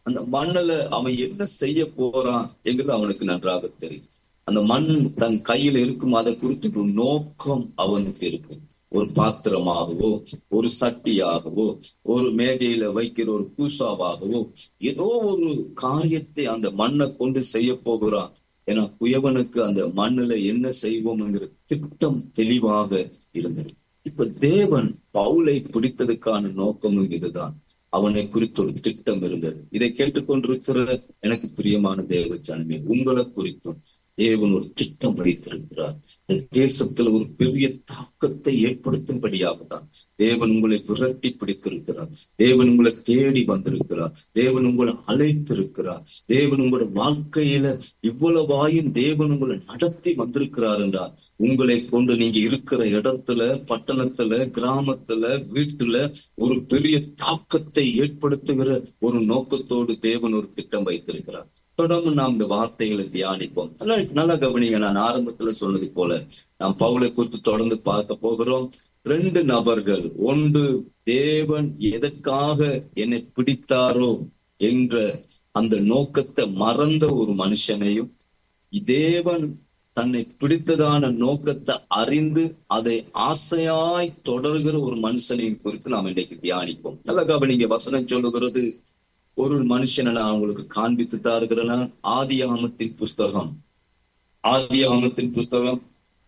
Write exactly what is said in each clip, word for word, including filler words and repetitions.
அந்த மண்ணுல அவன் என்ன செய்ய போறான் என்கிறது அவனுக்கு நன்றாக தெரியும். அந்த மண் தன் கையில் இருக்கும், அதை குறித்து ஒரு நோக்கம் அவனுக்கு இருக்கும். ஒரு பாத்திரமாகவோ, ஒரு சட்டியாகவோ, ஒரு மேஜையில வைக்கிற ஒரு பூசாவாகவோ, ஏதோ ஒரு காரியத்தை அந்த மண்ணை கொண்டு செய்ய போகிறான். ஏன்னா குயவனுக்கு அந்த மண்ணுல என்ன செய்வோம் என்கிற திட்டம் தெளிவாக இருந்தது. இப்ப தேவன் பவுலை பிடித்ததுக்கான நோக்கமும் இதுதான். அவனை குறித்து ஒரு திட்டம் இருந்தது. இதை கேட்டுக்கொண்டிருக்கிற எனக்கு பிரியமான தேவ ஜனமே, உங்களை குறித்தும் தேவன் ஒரு திட்டம் வைத்திருக்கிறார். இந்த தேசத்துல ஒரு பெரிய தாக்கத்தை ஏற்படுத்தும்படியாக தான் தேவன் உங்களை விரட்டி பிடித்திருக்கிறார். தேவன் உங்களை தேடி வந்திருக்கிறார். தேவன் உங்களை அழைத்திருக்கிறார். தேவன் உங்களோட வாழ்க்கையில இவ்வளவாயும் தேவன் உங்களை நடத்தி வந்திருக்கிறார் என்றால், உங்களை கொண்டு நீங்க இருக்கிற இடத்துல, பட்டணத்துல, கிராமத்துல, வீட்டுல ஒரு பெரிய தாக்கத்தை ஏற்படுத்துகிற ஒரு நோக்கத்தோடு தேவன் ஒரு திட்டம் வைத்திருக்கிறார். தொடர்ந்து நாம் இந்த வார்த்தைகளை தியானிப்போம். நல்லா கவனிங்க. நான் ஆரம்பத்துல சொன்னது போல நாம் பவுலை குறித்து தொடர்ந்து பார்க்க போகிறோம். ரெண்டு நபர்கள், ஒன்று தேவன் எதற்காக என்னை பிடித்தாரோ என்ற அந்த நோக்கத்தை மறந்த ஒரு மனுஷனையும், தேவன் தன்னை பிடித்ததான நோக்கத்தை அறிந்து அதை ஆசையாய் தொடர்கிற ஒரு மனுஷனையும் குறித்து நாம் இன்னைக்கு தியானிப்போம். நல்லா கவனிங்க. வசனம் சொல்லுகிறது, ஒரு மனுஷனை நான் உங்களுக்கு காண்பித்து தாருகிறேன். ஆதியாகமத்தின் புஸ்தகம் ஆதியாகமத்தின் புஸ்தகம்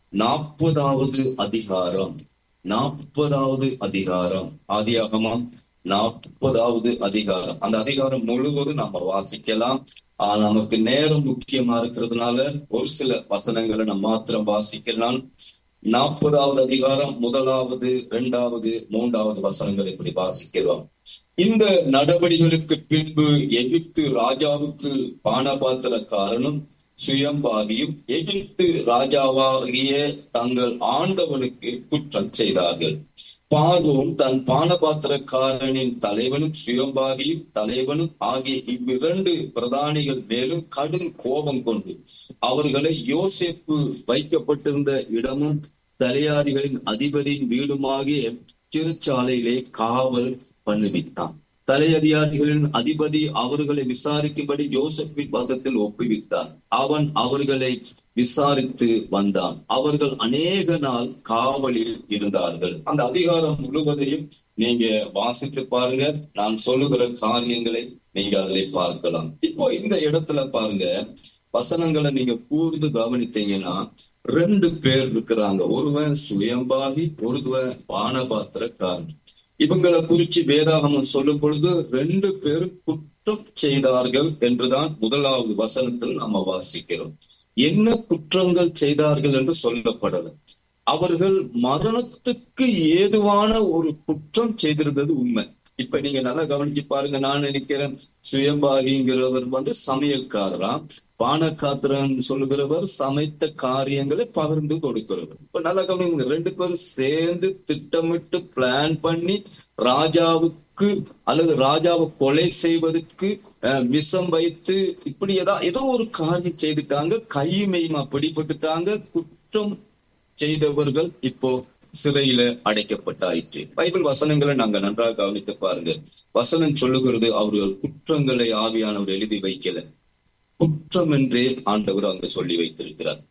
நாற்பதாவது அதிகாரம் நாற்பதாவது அதிகாரம் ஆதியாகமம் நாற்பதாவது அதிகாரம். அந்த அதிகாரம் முழுவதும் நாம வாசிக்கலாம். ஆனா நமக்கு நேரம் முக்கியமா இருக்கிறதுனால ஒரு சில வசனங்களை நம்ம மாத்திரம் வாசிக்கலாம். நாற்பதாவது அதிகாரம் முதலாவது, இரண்டாவது, மூன்றாவது வசனங்களை இப்படி வாசிக்கிறோம். இந்த நடவடிக்கைகளுக்கு பின்பு எகிப்து ராஜாவுக்கு பானபாத்திரக்காரனும் சுயம்பாகியும் எகிப்து ராஜாவாகிய தங்கள் ஆண்டவனுக்கு குற்றம் செய்தார்கள். பார்வோன் தன் பானபாத்திரக்காரனின் தலைவனும் சுயம்பாகியும் தலைவனும் ஆகிய இவ்விரண்டு பிரதானிகள் மேலும் கடும் கோபம் கொண்டு அவர்களை யோசேப்பு வைக்கப்பட்டிருந்த இடமும் தலையாரிகளின் அதிபதியின் வீடுமாகிய சிறைச்சாலையிலே காவல் பண்ணுவித்தான். தலையதிகாரிகளின் அதிபதி அவர்களை விசாரிக்கும்படி யோசேப்பின் வசத்தில் ஒப்புவித்தான். அவன் அவர்களை விசாரித்து வந்தான். அவர்கள் அநேக நாள் காவலில் இருந்தார்கள். அந்த அதிகாரம் முழுவதையும் நீங்க வாசித்து பாருங்க. நான் சொல்லுகிற காரியங்களை நீங்க அதிலே பார்க்கலாம். இப்போ இந்த இடத்துல பாருங்க, வசனங்களை நீங்க கூர்ந்து கவனித்தீங்கன்னா ரெண்டு பேர் இருக்கிறாங்க. ஒருவன் சுயம்பாகி, ஒருவன் பானபாத்திரக்காரன். இவங்களை குறிச்சு வேதாகமம் சொல்லும் பொழுது ரெண்டு பேரும் குற்றம் செய்தார்கள் என்றுதான் முதலாவது வசனத்தில் நாம வாசிக்கிறோம். என்ன குற்றங்கள் செய்தார்கள் என்று சொல்லப்படல. அவர்கள் மரணத்துக்கு ஏதுவான ஒரு குற்றம் செய்திருந்தது உண்மை. இப்ப நீங்க நல்லா கவனிச்சு பாருங்க. நான் நினைக்கிறேன் சுயம்பாகிங்கிறவர் வந்து சமையல்காரரா, பானகாத்திரன் சொல்லுகிறவர் சமைத்த காரியங்களை பகிர்ந்து கொடுக்கிறவர். இப்ப நல்லா கவனிங்க. ரெண்டு பேரும் சேர்ந்து திட்டமிட்டு பிளான் பண்ணி ராஜாவுக்கு அல்லது ராஜாவை கொலை செய்வதற்கு விஷம் வைத்து இப்படி ஏதாவது ஏதோ ஒரு காரியம் செய்துட்டாங்க. கையுமையுமா பிடிபட்டுட்டாங்க. குற்றம் செய்தவர்கள் இப்போ சிறையில அடைக்கப்பட்டாயிற்று. பைபிள் வசனங்களை நாங்க நன்றாக கவனித்து பாருங்க. வசனம் சொல்லுகிறது, அவர்கள் குற்றங்களை ஆவியானவர் எழுதி வைக்கல, குற்றம் என்றே ஆண்டவர் அங்க சொல்லி வைத்திருக்கிறார்.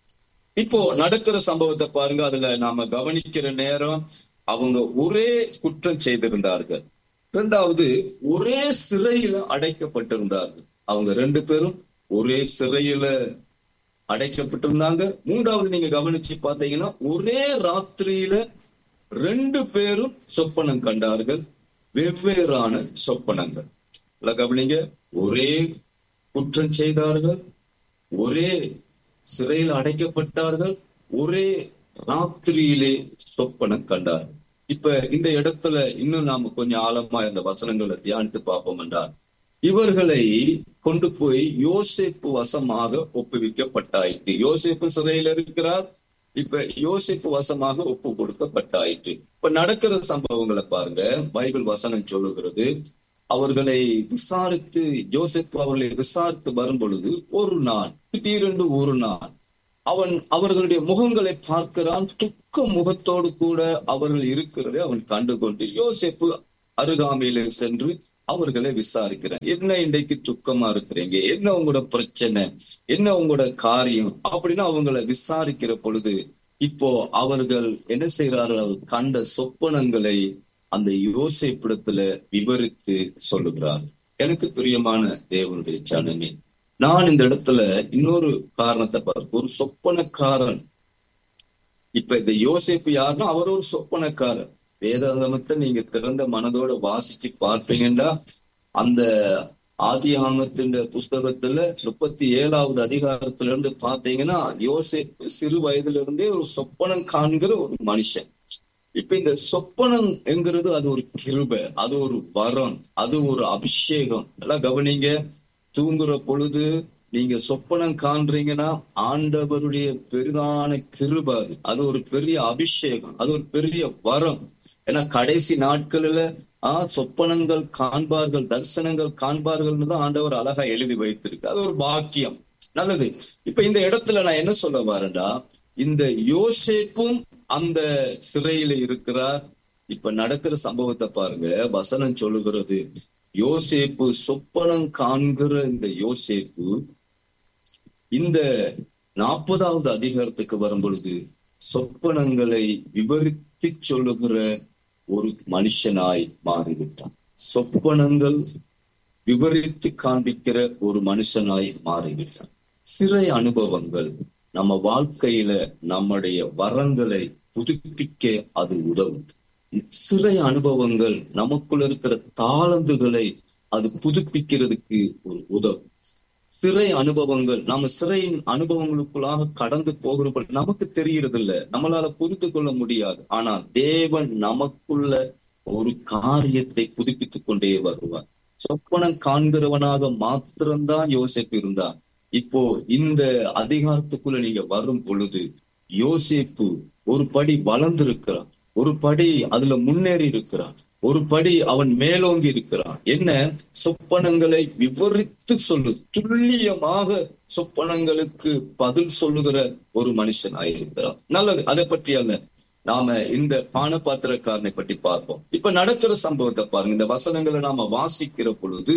இப்போ நடக்கிற சம்பவத்தை பாருங்க. அதுல நாம கவனிக்கிற நேரம் அவங்க ஒரே குற்றம் செய்திருந்தார்கள். இரண்டாவது, ஒரே சிறையில அடைக்கப்பட்டிருந்தார்கள். அவங்க ரெண்டு பேரும் ஒரே சிறையில அடைக்கப்பட்டிருந்தாங்க. மூன்றாவது நீங்க கவனிச்சு பார்த்தீங்கன்னா ஒரே ராத்திரியில ரெண்டு பேரும் சொப்பனம் கண்டார்கள். வெவ்வேறான சொப்பனங்கள். கவனிங்க. ஒரே குற்றம் செய்தார்கள், ஒரே சிறையில் அடைக்கப்பட்டார்கள், ஒரே ராத்திரியிலே சொப்பனம் கண்டார்கள். இப்ப இந்த இடத்துல இன்னும் நாம கொஞ்சம் ஆழமா இந்த வசனங்களை தியானித்து பார்ப்போம் என்றால், இவர்களை கொண்டு போய் யோசேப்பு வசமாக ஒப்புவிக்கப்பட்டாயிற்று. யோசேப்பு சிறையில் இருக்கிறார். இப்ப யோசேப்பு வசமாக ஒப்பு கொடுக்கப்பட்டாயிற்று. இப்ப நடக்கிற சம்பவங்களை பாருங்க. பைபிள் வசனம் சொல்லுகிறது, அவர்களை விசாரித்து யோசேப்பு அவர்களை விசாரித்து வரும் பொழுது ஒரு நாள், திடீரென்று ஒரு நாள் அவன் அவர்களுடைய முகங்களை பார்க்கிறான். துக்க முகத்தோடு கூட அவர்கள் இருக்கிறதை அவன் கண்டுகொண்டு யோசேப்பு அருகாமையில சென்று அவர்களை விசாரிக்கிறேன். என்ன இன்றைக்கு துக்கமா இருக்கிறீங்க, என்ன உங்களோட பிரச்சனை, என்ன உங்களோட காரியம் அப்படின்னு அவங்களை விசாரிக்கிற பொழுது இப்போ அவர்கள் என்ன செய்கிறார்கள், கண்ட சொப்பனங்களை அந்த யோசேப்பிடத்துல விவரித்து சொல்லுகிறார். எனக்கு பிரியமான தேவனுடைய ஜனமே, நான் இந்த இடத்துல இன்னொரு காரணத்தை பார்க்க, ஒரு சொப்பனக்காரன். இப்ப இந்த யோசேப்பு யாருன்னா அவர் ஒரு சொப்பனக்காரர். வேதாகமத்தை நீங்க திறந்த மனதோட வாசிச்சு பார்ப்பீங்கன்னா அந்த ஆதியாகமத்தின் புஸ்தகத்துல முப்பத்தி ஏழாவது அதிகாரத்துல இருந்து பாத்தீங்கன்னா யோசேப்பு சிறு வயதுல இருந்தே ஒரு சொப்பனம் காண்கிற ஒரு மனுஷன். இப்ப இந்த சொப்பனம் என்கிறது அது ஒரு கிருபை, அது ஒரு வரம், அது ஒரு அபிஷேகம். எல்லாம் கவனிங்க, தூங்குற பொழுது நீங்க சொப்பனம் காண்றீங்கன்னா ஆண்டவருடைய பெரிதான கிருபை, அது ஒரு பெரிய அபிஷேகம், அது ஒரு பெரிய வரம். ஏன்னா கடைசி நாட்களில ஆஹ் சொப்பனங்கள் காண்பார்கள், தரிசனங்கள் காண்பார்கள் தான் ஆண்டவர் அழகா எழுதி வைத்திருக்கு. அது ஒரு பாக்கியம், நல்லது. இப்ப இந்த இடத்துல நான் என்ன சொல்ல வரேன்டா, இந்த யோசேப்பும் அந்த சிறையில இருக்கிறார். இப்ப நடக்கிற சம்பவத்தை பாருங்க. வசனம் சொல்லுகிறது, யோசேப்பு சொப்பனம் காண்கிற இந்த யோசேப்பு இந்த நாற்பதாவது அதிகாரத்துக்கு வரும் பொழுது சொப்பனங்களை விவரித்து சொல்லுகிற ஒரு மனுஷனாய் மாறிவிட்டான். சொப்பனங்கள் விவரித்து காண்பிக்கிற ஒரு மனுஷனாய் மாறிவிட்டான். சிறை அனுபவங்கள் நம்ம வாழ்க்கையில நம்முடைய வரங்களை புதுப்பிக்க அது உதவும். சிறை அனுபவங்கள் நமக்குள்ள இருக்கிற தாளந்துகளை அது புதுப்பிக்கிறதுக்கு ஒரு உதவும். சிறை அனுபவங்கள், நம்ம சிறையின் அனுபவங்களுக்குள்ளாக கடந்து போகிறப்ப நமக்கு தெரியறது இல்லை, நம்மளால புரிந்து கொள்ள முடியாது. ஆனா தேவன் நமக்குள்ள ஒரு காரியத்தை புதுப்பித்துக் கொண்டே வருவார். சொப்பனம் காண்கிறவனாக மாத்திரம்தான் யோசேப்பு இருந்தார். இப்போ இந்த அதிகாரத்துக்குள்ள நீங்க வரும் பொழுது யோசேப்பு ஒரு படி வளர்ந்திருக்கிறான், ஒரு படி அதுல முன்னேறி இருக்கிறான், ஒரு படி அவன் மேலோங்கி இருக்கிறான். என்ன, சொப்பனங்களை விவரித்து சொல்லு, துல்லியமாக சொப்பனங்களுக்கு பதில் சொல்லுகிற ஒரு மனுஷன் ஆயிருக்கிறான். நல்லது, அதை பற்றி அல்ல, நாம இந்த பானபாத்திரக்காரனை பற்றி பார்ப்போம். இப்ப நடக்கிற சம்பவத்தை பாருங்க. இந்த வசனங்களை நாம வாசிக்கிற பொழுது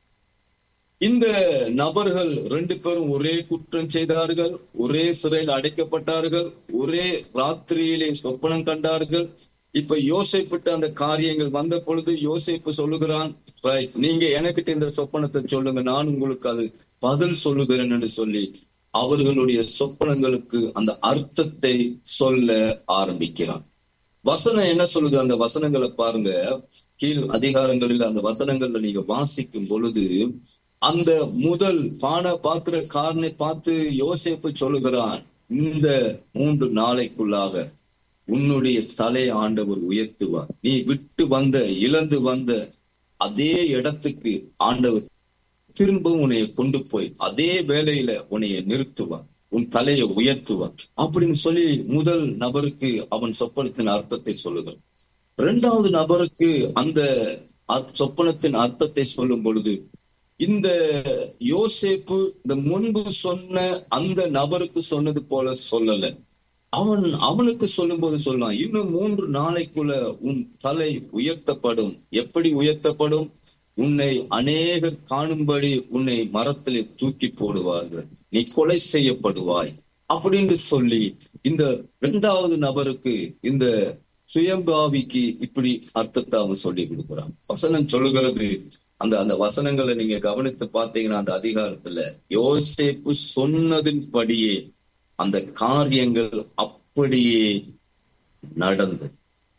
இந்த நபர்கள் ரெண்டு பேரும் ஒரே குற்றம் செய்தார்கள், ஒரே சிறையில் அடைக்கப்பட்டார்கள், ஒரே ராத்திரியிலே சொப்பனம் கண்டார்கள். இப்ப யோசேப்பிட்ட அந்த காரியங்கள் வந்த பொழுது யோசேப்பு சொல்லுகிறான், நீங்க எனக்கிட்ட இந்த சொப்பனத்தை சொல்லுங்க, நான் உங்களுக்கு அது பதில் சொல்லுகிறேன் என்று சொல்லி அவர்களுடைய சொப்பனங்களுக்கு அந்த அர்த்தத்தை சொல்ல ஆரம்பிக்கிறான். வசனம் என்ன சொல்லுது, அந்த வசனங்களை பாருங்க. கீழ் அதிகாரங்களில் அந்த வசனங்கள்ல நீங்க வாசிக்கும் பொழுது அந்த முதல் பான பாத்திர காரனை பார்த்து யோசேப்பு சொல்லுகிறான், இந்த மூன்று நாளைக்குள்ளாக உன்னுடைய தலை ஆண்டவர் உயர்த்துவார். நீ விட்டு வந்த இழந்து வந்த அதே இடத்துக்கு ஆண்டவர் திரும்பவும் உன்னைய கொண்டு போய் அதே வேலையில உன்னைய நிறுத்துவார், உன் தலையை உயர்த்துவார் அப்படின்னு சொல்லி முதல் நபருக்கு அவன் சொப்பனத்தின் அர்த்தத்தை சொல்லுகிறான். இரண்டாவது நபருக்கு அந்த சொப்பனத்தின் அர்த்தத்தை சொல்லும் பொழுது இந்த யோசேப்பு இந்த முன்பு சொன்ன அந்த நபருக்கு சொன்னது போல சொல்லல. அவன் அவனுக்கு சொல்லும் போது சொல்லலாம், இன்னும் மூன்று நாளைக்குள்ள உன் தலை உயர்த்தப்படும். எப்படி உயர்த்தப்படும்? உன்னை அநேகர் காணும்படி உன்னை மரத்திலே தூக்கி போடுவார்கள், நீ கொலை செய்யப்படுவாய் அப்படின்னு சொல்லி இந்த இரண்டாவது நபருக்கு, இந்த சுயம்பாவிக்கு இப்படி அர்த்தத்தை அவன் சொல்லி கொடுக்கிறான். வசனம் சொல்லுகிறது, அந்த அந்த வசனங்களை நீங்க கவனித்து பார்த்தீங்கன்னா அந்த அதிகாரத்துல யோசேப்பு சொன்னதின்படியே அந்த காரியங்கள் அப்படியே நடந்தது.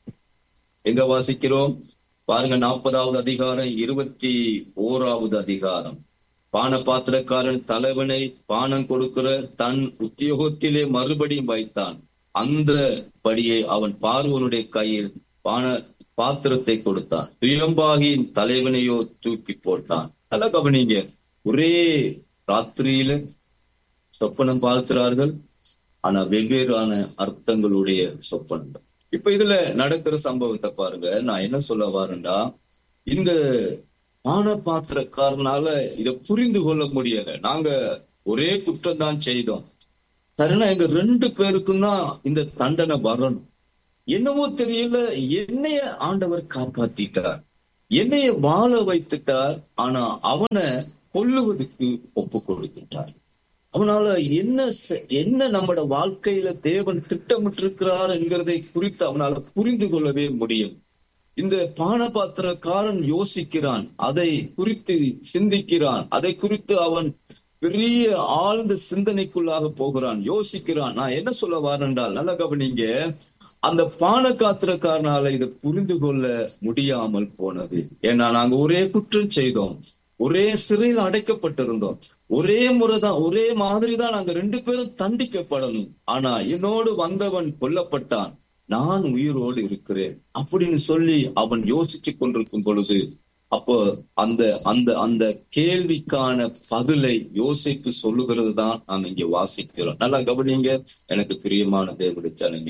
எங்க வாசிக்கிறோம் பாருங்க, நாற்பதாவது அதிகாரம் இருபத்தி ஓராவது அதிகாரம். பான பாத்திரக்காரன் தலைவனை பானம் கொடுக்கிற தன் உத்தியோகத்திலே மறுபடியும் வைத்தான். அந்த படியே அவன் பார்வோனுடைய கையில் பான பாத்திரத்தை கொடுத்தான், சுயம்பாகியின் தலைவனையோ தூக்கி போட்டான். நல்லா கவனிங்க, ஒரே ராத்திரியில சொப்பனம் பார்க்கிறார்கள், ஆனா வெவ்வேறான அர்த்தங்களுடைய சொப்பனங்கள். இப்ப இதுல நடக்கிற சம்பவத்தை பாருங்க. நான் என்ன சொல்ல வரேன்டா, இந்த பான பாத்திரக்காரனால இத புரிந்து கொள்ள முடியல. நாங்க ஒரே குற்றம் தான் செய்தோம், சரினா எங்க ரெண்டு பேருக்கும் தான் இந்த தண்டனை வரணும். என்னவோ தெரியல, என்னைய ஆண்டவர் காப்பாத்திட்டார். என்னைய வாழ வைத்துட்டார், ஆனா அவனை கொல்லுவதற்கு ஒப்பு கொடுத்துட்டார். அவனால என்ன என்ன நம்மட வாழ்க்கையில தேவன் திட்டமிட்டிருக்கிறார் என்கிறதை குறித்து அவனால புரிந்து கொள்ளவே முடியும். இந்த பானபாத்திரக்காரன் யோசிக்கிறான், அதை குறித்து சிந்திக்கிறான், அதை குறித்து அவன் பெரிய ஆழ்ந்த சிந்தனைக்குள்ளாக போகிறான், யோசிக்கிறான். நான் என்ன சொல்ல வரேன் என்றால், நல்ல கவனிங்க, அந்த பானபாத்திரக்காரனால இதை புரிந்து கொள்ள முடியாமல் போனது. ஏன்னா நாங்க ஒரே குற்றம் செய்தோம், ஒரே சிறையில் அடைக்கப்பட்டிருந்தோம், ஒரே முறைதான், ஒரே மாதிரிதான் நாங்க ரெண்டு பேரும் தண்டிக்கப்படணும். ஆனா என்னோடு வந்தவன் கொல்லப்பட்டான், நான் உயிரோடு இருக்கிறேன் அப்படின்னு சொல்லி அவன் யோசிச்சு கொண்டிருக்கும் பொழுது, அப்போ அந்த அந்த அந்த கேள்விக்கான பதிலை யோசித்து சொல்லுகிறது தான் நாம் இங்க வாசிக்கிறோம். நல்லா கவனிங்க எனக்கு பிரியமான தேவனுடைய ஜனமே.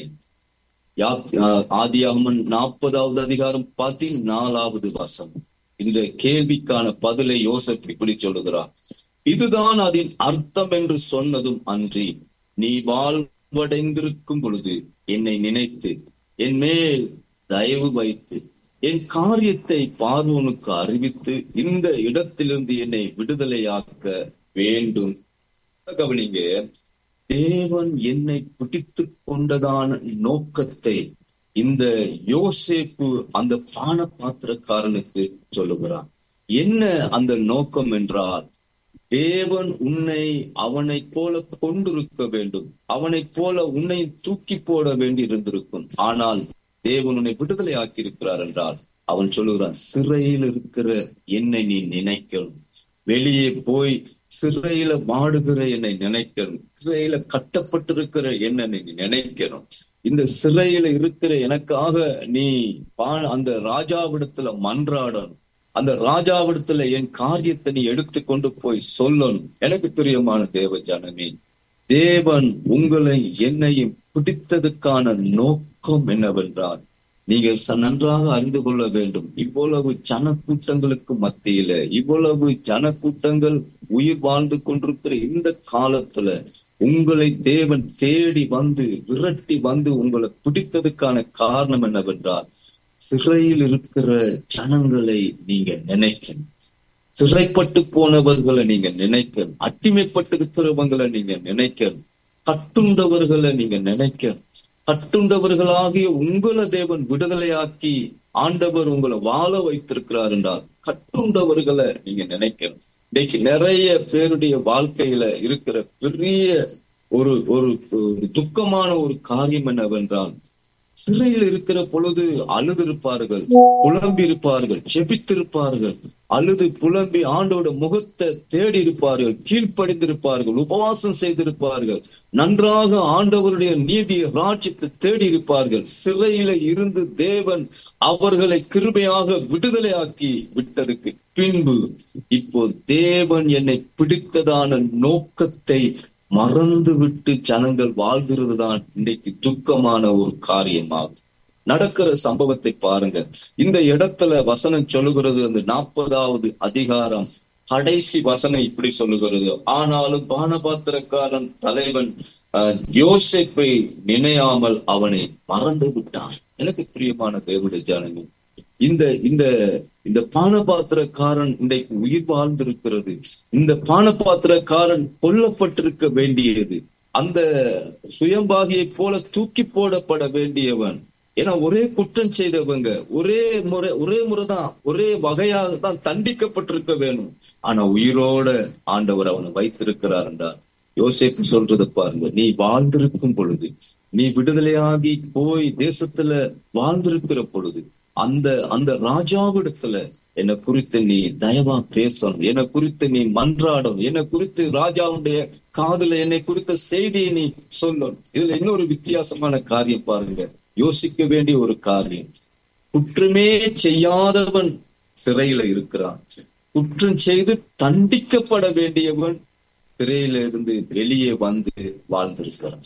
ஆதியாகமம் நாற்பதாவது அதிகாரம் பதினாலாவது வசனம். இந்த கேள்விக்கான பதிலை யோசிப்பு இப்படி சொல்லுகிறார், இதுதான் அதன் அர்த்தம் என்று சொன்னதும் அன்றி, நீ வாழ்வடைந்திருக்கும் பொழுது என்னை நினைத்து என் மேல் தயவு வைத்து என் காரியத்தை பார்வோனுக்கு அறிவித்து இந்த இடத்திலிருந்து என்னை விடுதலையாக்க வேண்டும். கவனிங்க, தேவன் என்னை பிடித்து கொண்டதான நோக்கத்தை இந்த யோசேப்பு அந்த பானபாத்திரக்காரனுக்கு சொல்லுகிறான். என்ன அந்த நோக்கம் என்றால், தேவன் உன்னை அவனை போல கொண்டிருக்க வேண்டும், அவனை போல உன்னை தூக்கி போட வேண்டி இருந்திருக்கும். ஆனால் தேவன் உன்னை விடுதலை ஆக்கி இருக்கிறார் என்றால் அவன் சொல்லுகிறான், சிறையில் இருக்கிற என்னை நீ நினைக்கணும், வெளியே போய் சிறையில வாடுகிற என்னை நினைக்கணும், சிறையில கட்டப்பட்டிருக்கிற என்னை நீ நினைக்கணும், இந்த சிறையில இருக்கிற எனக்காக நீ அந்த ராஜாவிடத்துல மன்றாடணும், அந்த ராஜாவிடத்துல என் காரியத்தை நீ எடுத்து கொண்டு போய் சொல்லணும். எனக்கு பிரியமான தேவ ஜனமே, தேவன் உங்களை என்னையும் பிடித்ததுக்கான நோக்கம் என்னவென்றால், நீங்கள் நன்றாக அறிந்து கொள்ள வேண்டும். இவ்வளவு ஜனக்கூட்டங்களுக்கு மத்தியில, இவ்வளவு ஜனக்கூட்டங்கள் உயிர் வாழ்ந்து கொண்டிருக்கிற இந்த காலத்துல உங்களை தேவன் தேடி வந்து விரட்டி வந்து உங்களை பிடித்ததுக்கான காரணம் என்னவென்றால், சிறையில் இருக்கிற ஜனங்களை நீங்க நினைக்கணும், சிறைப்பட்டு போனவர்களை நீங்க நினைக்கணும், அடிமைப்பட்டு இருக்கிறவங்களை நீங்க நினைக்கணும், கட்டுண்டவர்களை நீங்க நினைக்கணும். கட்டுண்டவர்களாகிய உங்களை தேவன் விடுதலையாக்கி ஆண்டவர் உங்களை வாழ வைத்திருக்கிறார் என்றால் கட்டுண்டவர்களை நீங்க நினைக்கணும். இன்னைக்கு நிறைய பேருடைய வாழ்க்கையில இருக்கிற பெரிய ஒரு ஒரு துக்கமான ஒரு காரியம் என்னவென்றால், சிறையில் இருக்கிற பொழுது அழுதிருப்பார்கள், புலம்பி இருப்பார்கள், செபித்திருப்பார்கள், அழுது புலம்பி ஆண்டோட முகத்தை தேடி இருப்பார்கள், கீழ்ப்படிந்திருப்பார்கள், உபவாசம் செய்திருப்பார்கள், நன்றாக ஆண்டவருடைய நீதி ராஜ்யத்தை தேடி இருப்பார்கள். சிறையில இருந்து தேவன் அவர்களை கிருபையாக விடுதலையாக்கி விட்டதுக்கு பின்பு இப்போ தேவன் என்னை பிடித்ததான நோக்கத்தை மறந்து விட்டு ஜனங்கள் வாழ்கிறது தான் இன்றைக்கு துக்கமான ஒரு காரியமாகும். நடக்கிற சம்பவத்தை பாருங்க. இந்த இடத்துல வசனம் சொல்லுகிறது, அந்த நாற்பதாவது அதிகாரம் கடைசி வசனம் இப்படி சொல்லுகிறது, ஆனாலும் பானபாத்திரக்காரன் தலைவன் அஹ் யோசேப்பை நினையாமல் அவனை மறந்து விட்டான். எனக்கு பிரியமான தேவனுடைய ஜனமே, இந்த இந்த இந்த பானபாத்திரக்காரன் இன்றைக்கு உயிர் வாழ்ந்திருக்கிறது. இந்த பானபாத்திரக்காரன் கொல்லப்பட்டிருக்க வேண்டியது, அந்த சுயம்பாகியை போல தூக்கி போடப்பட வேண்டியவன். ஏன்னா ஒரே குற்றம் செய்தவங்க, ஒரே முறை ஒரே முறைதான் ஒரே வகையாக தான் தண்டிக்கப்பட்டிருக்க வேணும். ஆனா உயிரோட ஆண்டவர் அவனை வைத்திருக்கிறார் என்றார். யோசேப்பு சொல்றதை பாருங்க, நீ வாழ்ந்திருக்கும் பொழுது, நீ விடுதலையாகி போய் தேசத்துல வாழ்ந்திருக்கிற பொழுது, அந்த அந்த ராஜாவிடத்துல என்னை குறித்து நீ தயவா பேசணும், என்னை குறித்து நீ மன்றாடணும், என்னை குறித்து ராஜாவுடைய காதுல என்னை குறித்த செய்தியை நீ சொல்லணும். இதுல இன்னொரு வித்தியாசமான காரியம் பாருங்க, யோசிக்க வேண்டிய ஒரு காரியம். குற்றமே செய்யாதவன் சிறையில இருக்கிறான், குற்றம் செய்து தண்டிக்கப்பட வேண்டியவன் சிறையில இருந்து வெளியே வந்து வாழ்ந்திருக்கிறான்.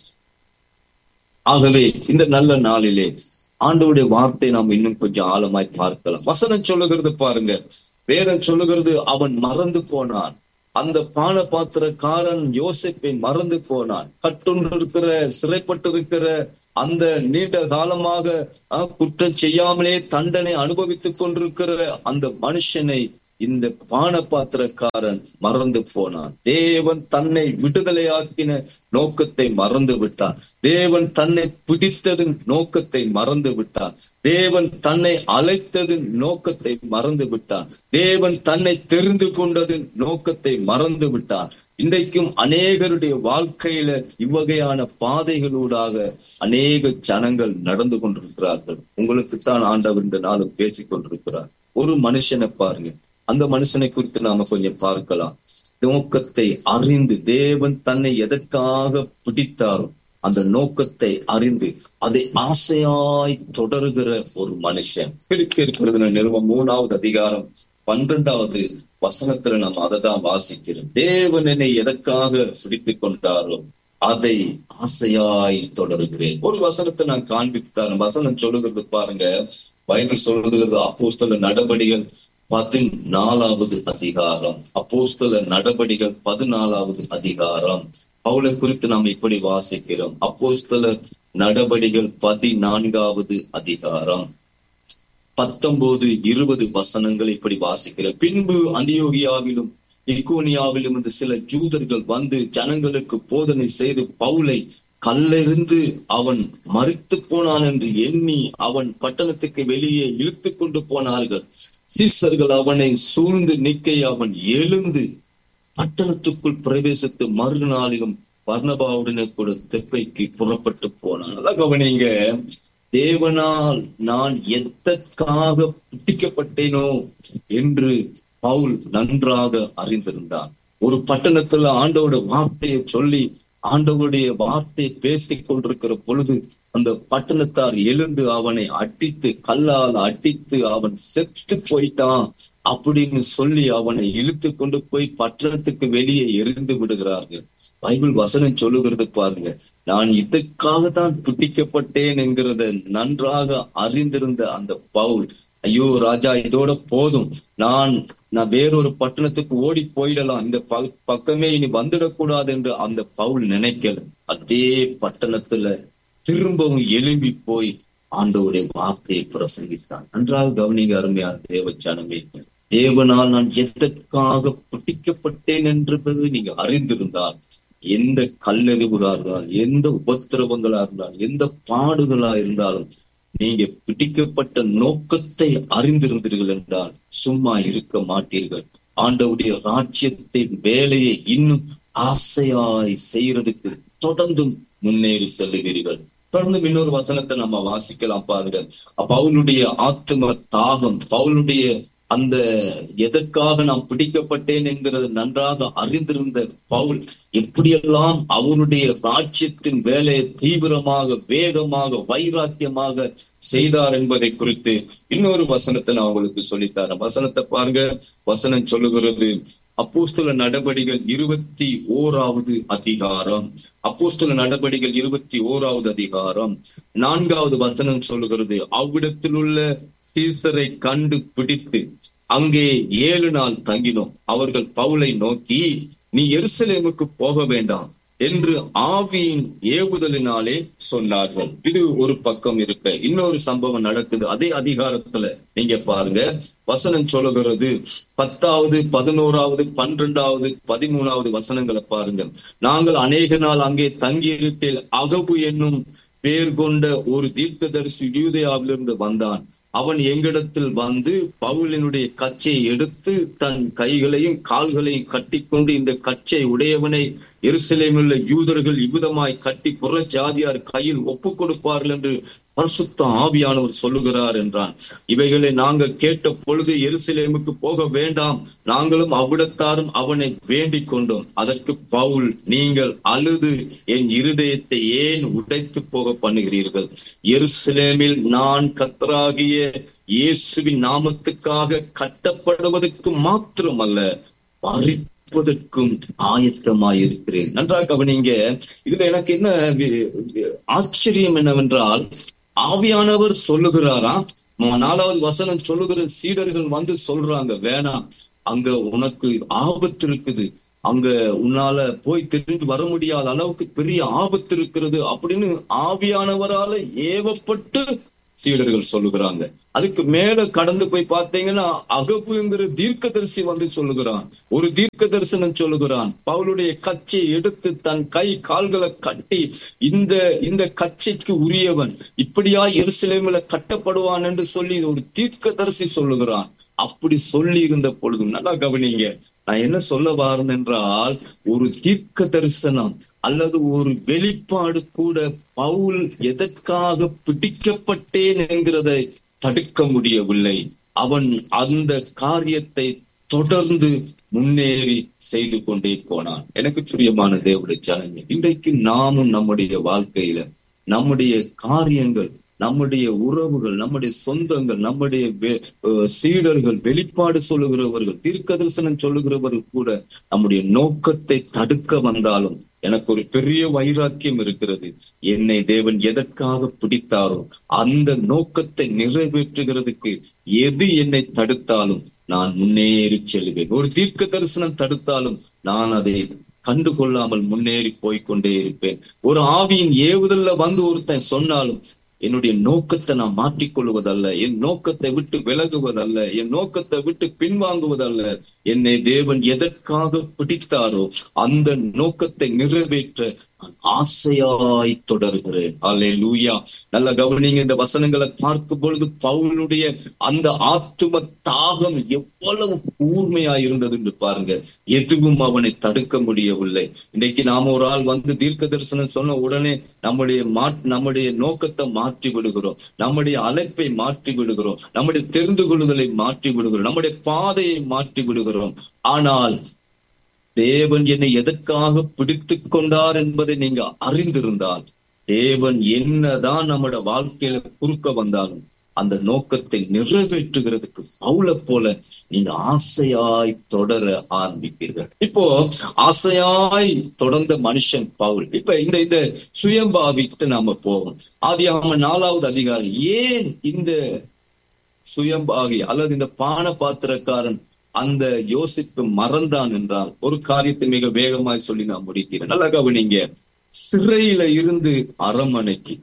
ஆகவே இந்த நல்ல நாளிலே ஆண்டவருடைய வார்த்தை நாம் இன்னும் கொஞ்சம் ஆழமாய் பார்க்கலாம். வசனம் சொல்லுகிறது பாருங்க, வேதம் சொல்லுகிறது, அவன் மறந்து போனான். அந்த பானபாத்திரக்காரன் யோசேப்பை மறந்து போனான். கட்டுண்டு இருக்கிற, சிறைப்பட்டு இருக்கிற அந்த நீண்ட காலமாக குற்றம் செய்யாமலே தண்டனை அனுபவித்துக் கொண்டிருக்கிற அந்த மனுஷனை இந்த பானபாத்திரக்காரன் மறந்து போனான். தேவன் தன்னை விடுதலையாக்கின நோக்கத்தை மறந்து விட்டான். தேவன் தன்னை பிடித்ததின் நோக்கத்தை மறந்து விட்டான். தேவன் தன்னை அழைத்ததின் நோக்கத்தை மறந்து விட்டான். தேவன் தன்னை தெரிந்து கொண்டதின் நோக்கத்தை மறந்து விட்டான். இன்றைக்கும் அநேகருடைய வாழ்க்கையில இவ்வகையான பாதைகளூடாக அநேக ஜனங்கள் நடந்து கொண்டிருக்கிறார்கள். உங்களுக்குத்தான் ஆண்டவர் இந்த நாளும் பேசிக் கொண்டிருக்கிறார். ஒரு மனுஷனை பாருங்க, அந்த மனுஷனை குறித்து நாம கொஞ்சம் பார்க்கலாம். நோக்கத்தை அறிந்து தேவன் தன்னை எதற்காக பிடித்தாரோ அந்த நோக்கத்தை அறிந்து அதை ஆசையாய் தொடருகிற ஒரு மனுஷன். இருக்கிறது நிறுவனம் மூணாவது அதிகாரம் பன்னிரெண்டாவது வசனத்துல நாம் அதை தான் வாசிக்கிறோம். தேவன் என்னை எதற்காக பிடித்துக் கொண்டாரோ அதை ஆசையாய் தொடருகிறேன். ஒரு வசனத்தை நான் காண்பித்தார். வசனம் சொல்லுகிறது பாருங்க, பைபிள் சொல்லுகிறது அப்போஸ்தல நடபடிகள் பதினாலாவது அதிகாரம். அப்போஸ்தல நடபடிகள் பதினாலாவது அதிகாரம். பவுலை குறித்து நாம் இப்படி வாசிக்கிறோம். அப்போஸ்தல நடபடிகள் பதினான்காவது அதிகாரம் பத்தொன்பது இருபது வசனங்கள் இப்படி வாசிக்கிறோம். பின்பு அந்தியோகியாவிலும் இக்கோனியாவிலும் இருந்து சில ஜூதர்கள் வந்து ஜனங்களுக்கு போதனை செய்து பவுலை கல்லெறிந்து அவன் மரித்து போனான் என்று எண்ணி அவன் பட்டணத்துக்கு வெளியே இழுத்து கொண்டு போனார்கள். சீசர்கள் அவனை சூழ்ந்து நிற்க அவன் எழுந்து பட்டணத்துக்குள் பிரவேசித்து மறுநாளிலும் பர்னபாவுடனே கூட தெப்பைக்கு புறப்பட்டு போனான். அதான் கவனிங்க, தேவனால் நான் எதற்காக பிடிக்கப்பட்டேனோ என்று பவுல் நன்றாக அறிந்திருந்தான். ஒரு பட்டணத்துல ஆண்டவோட வார்த்தையை சொல்லி ஆண்டவருடைய வார்த்தையை பேசிக் கொண்டிருக்கிற பொழுது அந்த பட்டணத்தார் எழுந்து அவனை அடித்து கல்லால் அடித்து அவன் செத்து போயிட்டான் அப்படின்னு சொல்லி அவனை இழுத்து கொண்டு போய் பட்டணத்துக்கு வெளியே எரிந்து விடுகிறார்கள். பைபிள் வசனம் சொல்லுகிறது பாருங்க, நான் இதற்காக தான் பிடிக்கப்பட்டேன் என்கிறத நன்றாக அறிந்திருந்த அந்த பவுல், ஐயோ ராஜா இதோட போதும், நான் நான் வேறொரு பட்டணத்துக்கு ஓடி போயிடலாம், இந்த பக்கமே இனி வந்துடக்கூடாது என்று அந்த பவுல் நினைக்கல. அதே பட்டணத்துல திரும்பவும் எழும்பி போய் ஆண்டவருடைய வார்த்தையை பிரசங்கித்தான். நன்றாக கவனிங்க அருமையான தேவச்சனமே, தேவனால் நான் எதற்காக பிடிக்கப்பட்டேன் என்பது நீங்க அறிந்திருந்தால், எந்த கல்லறிவுகளா இருந்தாலும், எந்த உபத்திரவங்களா இருந்தாலும், எந்த பாடுகளா இருந்தாலும், நீங்க பிடிக்கப்பட்ட நோக்கத்தை அறிந்திருந்தீர்கள் என்றால் சும்மா இருக்க மாட்டீர்கள். ஆண்டவருடைய ராஜ்யத்தின் வேலையை இன்னும் ஆசையாய் செய்யறதுக்கு தொடர்ந்தும் முன்னேறி செல்லுகிறீர்கள். தொடர்ந்து இன்னொரு வசனத்தை நம்ம வாசிக்கலாம் பாருங்க. பவுலுடைய ஆத்ம தாகம், பவுலுடைய அந்த எதற்காக நான் பிடிக்கப்பட்டேன் என்கிறது நன்றாக அறிந்திருந்த பவுல் எப்படியெல்லாம் அவருடைய ராஜ்யத்தின் வேலையை தீவிரமாக வேகமாக வைராக்கியமாக செய்தார் என்பதை குறித்து இன்னொரு வசனத்தை நான் உங்களுக்கு சொல்லித்தரேன். வசனத்தை பாருங்க. வசனம் சொல்லுகிறது, அப்போஸ்தல நடபடிகள் இருபத்தி ஓராவது அதிகாரம். அப்போஸ்தல நடபடிகள் இருபத்தி ஓராவது அதிகாரம் நான்காவது வசனம் சொல்லுகிறது, அவ்விடத்தில் உள்ள சீசரை கண்டு பிடித்து அங்கே ஏழு நாள் தங்கினோம். அவர்கள் பவுலை நோக்கி, நீ எருசலேமுக்கு போக வேண்டாம் என்று ஆவியின் ஏவுதலினாலே சொன்னார்கள். இது ஒரு பக்கம் இருக்க, இன்னொரு சம்பவம் நடக்குது அதே அதிகாரத்துல. நீங்க பாருங்க, வசனம் சொல்லுகிறது பத்தாவது பதினோராவது பன்னிரெண்டாவது பதிமூணாவது வசனங்களை பாருங்க. நாங்கள் அநேக நாள் அங்கே தங்கியிருக்கையில் அகபு என்னும் பேர் கொண்ட ஒரு தீர்க்கதரிசி யூதேயாவிலிருந்து வந்தான். அவன் எங்களிடத்தில் வந்து பவுலினுடைய கச்சையை எடுத்து தன் கைகளையும் கால்களையும் கட்டிக்கொண்டு, இந்த கச்சை உடையவனை எருசலேமில் உள்ள யூதர்கள் இவ்விதமாய் கட்டி புற ஜாதியார் கையில் ஒப்புக் கொடுப்பார்கள் என்று பரிசுத்த ஆவியானவர் சொல்லுகிறார் என்றான். இவைகளை நாங்கள் கேட்ட பொழுது எருசலேமுக்கு போக வேண்டாம், நாங்களும் அவ்விடத்தாரும் அவனை வேண்டிக் கொண்டோம். அதற்கு பவுல், நீங்கள் அழுது என் இருதயத்தை ஏன் உடைத்து போக பண்ணுகிறீர்கள்? எருசலேமில் நான் கர்த்தராகிய இயேசுவின் நாமத்துக்காக கட்டப்படுவதற்கு மாத்திரமல்ல, மரிப்பதற்கும் ஆயத்தமாயிருக்கிறேன். நன்றாக கவனிங்க. இதுல எனக்கு என்ன ஆச்சரியம் என்னவென்றால், ஆவியானவர் சொல்லுகிறாரா, நாலாவது வசனம் சொல்லுகிற சீடர்கள் வந்து சொல்றாங்க, வேணாம், அங்க உனக்கு ஆபத்து இருக்குது, அங்க உன்னால போய் திரும்பி வர முடியாத அளவுக்கு பெரிய ஆபத்து இருக்கிறது அப்படின்னு ஆவியானவரால ஏவப்பட்டு சீடர்கள் சொல்லுகிறாங்க. அதுக்கு மேல கடந்து போய் பார்த்தீங்கன்னா அகப்புங்கிற தீர்க்கதரிசி வந்து சொல்லுகிறான், ஒரு தீர்க்க தரிசனம் சொல்லுகிறான். பவுலுடைய கச்சையை எடுத்து தன் கை கால்களை கட்டி, இந்த இந்த கச்சைக்கு உரியவன் இப்படியா எருசலேமில கட்டப்படுவான் என்று சொல்லி ஒரு தீர்க்கதரிசி சொல்லுகிறான். அப்படி சொல்லி இருந்த பொழுது நல்லா கவனிங்க, நான் என்ன சொல்ல வாரேன் என்றால், ஒரு தீர்க்க தரிசனம் அல்லது ஒரு வெளிப்பாடு கூட பவுல் எதற்காக பிடிக்கப்பட்டேன் என்கிறதை தடுக்க முடியவில்லை. அவன் அந்த காரியத்தை தொடர்ந்து முன்னேறி செய்து கொண்டே போனான். எனக்கு பிரியமான தேவனுடைய ஜனமே, இன்றைக்கு நாமும் நம்முடைய வாழ்க்கையில நம்முடைய காரியங்கள், நம்முடைய உறவுகள், நம்முடைய சொந்தங்கள், நம்முடைய சீடர்கள், வெளிப்பாடு சொல்லுகிறவர்கள், தீர்க்க தரிசனம் சொல்லுகிறவர்கள் கூட நம்முடைய நோக்கத்தை தடுக்க வந்தாலும் எனக்கு ஒரு பெரிய வைராக்கியம் இருக்கிறது. என்னை தேவன் எதற்காக பிடித்தாரோ அந்த நோக்கத்தை நிறைவேற்றுகிறதுக்கு எது என்னை தடுத்தாலும் நான் முன்னேறி செல்வேன். ஒரு தீர்க்க தரிசனம் தடுத்தாலும் நான் அதை கண்டுகொள்ளாமல் முன்னேறி போய்கொண்டே இருப்பேன். ஒரு ஆவியின் ஏவுதல்ல வந்து ஒருத்தன் சொன்னாலும் என்னுடைய நோக்கத்தை நான் மாற்றிக்கொள்வதல்ல, என் நோக்கத்தை விட்டு விலகுவதல்ல, என் நோக்கத்தை விட்டு பின்வாங்குவதல்ல. என்னை தேவன் எதற்காக பிடித்தாரோ அந்த நோக்கத்தை நிறைவேற்ற நான் ஆசையாய் தொடர்கிறேன். அல்லேலூயா. நல்ல கவனிங்க, இந்த வசனங்களை பார்க்கும் பொழுது பவுலுடைய அந்த ஆத்தும தாகம் எவ்வளவு கூர்மையாய் இருந்தது என்று பாருங்க. எதுவும் அவனை தடுக்க முடியவில்லை. இன்னைக்கு நாம ஒரு ஆள் வந்து தீர்க்க தரிசனம் சொன்ன உடனே நம்முடைய மா நம்முடைய நோக்கத்தை மாற்றி விடுகிறோம், நம்முடைய அழைப்பை மாற்றி விடுகிறோம், நம்முடைய தெரிந்து கொள்ளுதலை மாற்றி விடுகிறோம், நம்முடைய பாதையை மாற்றி விடுகிறோம். ஆனால் தேவன் என்னை எதற்காக பிடித்து கொண்டார் என்பதை நீங்க அறிந்திருந்தால், தேவன் என்னதான் நம்முடைய வாழ்க்கையில குறுக்க வந்தாலும் அந்த நோக்கத்தை நிறைவேற்றுகிறதுக்கு பவுலை போல நீங்க ஆசையாய் தொடர ஆரம்பிப்பீர்கள். இப்போ ஆசையாய் தொடர்ந்த மனுஷன் பவுல். இப்ப இந்த இந்த சுயம்பாவிட்டு நாம போவோம். ஆதியாகமம் நாலாவது அதிகாரம். ஏன் இந்த சுயம்பாவி அல்லது இந்த பான பாத்திரக்காரன் அந்த யோசிப்பு மறந்தான் என்றால், ஒரு காரியத்தை மிக வேகமாய் சொல்லி நான் முடிக்கிறேன். நல்லா கவனிங்க. சிறையில இருந்து அரமனைக்கு,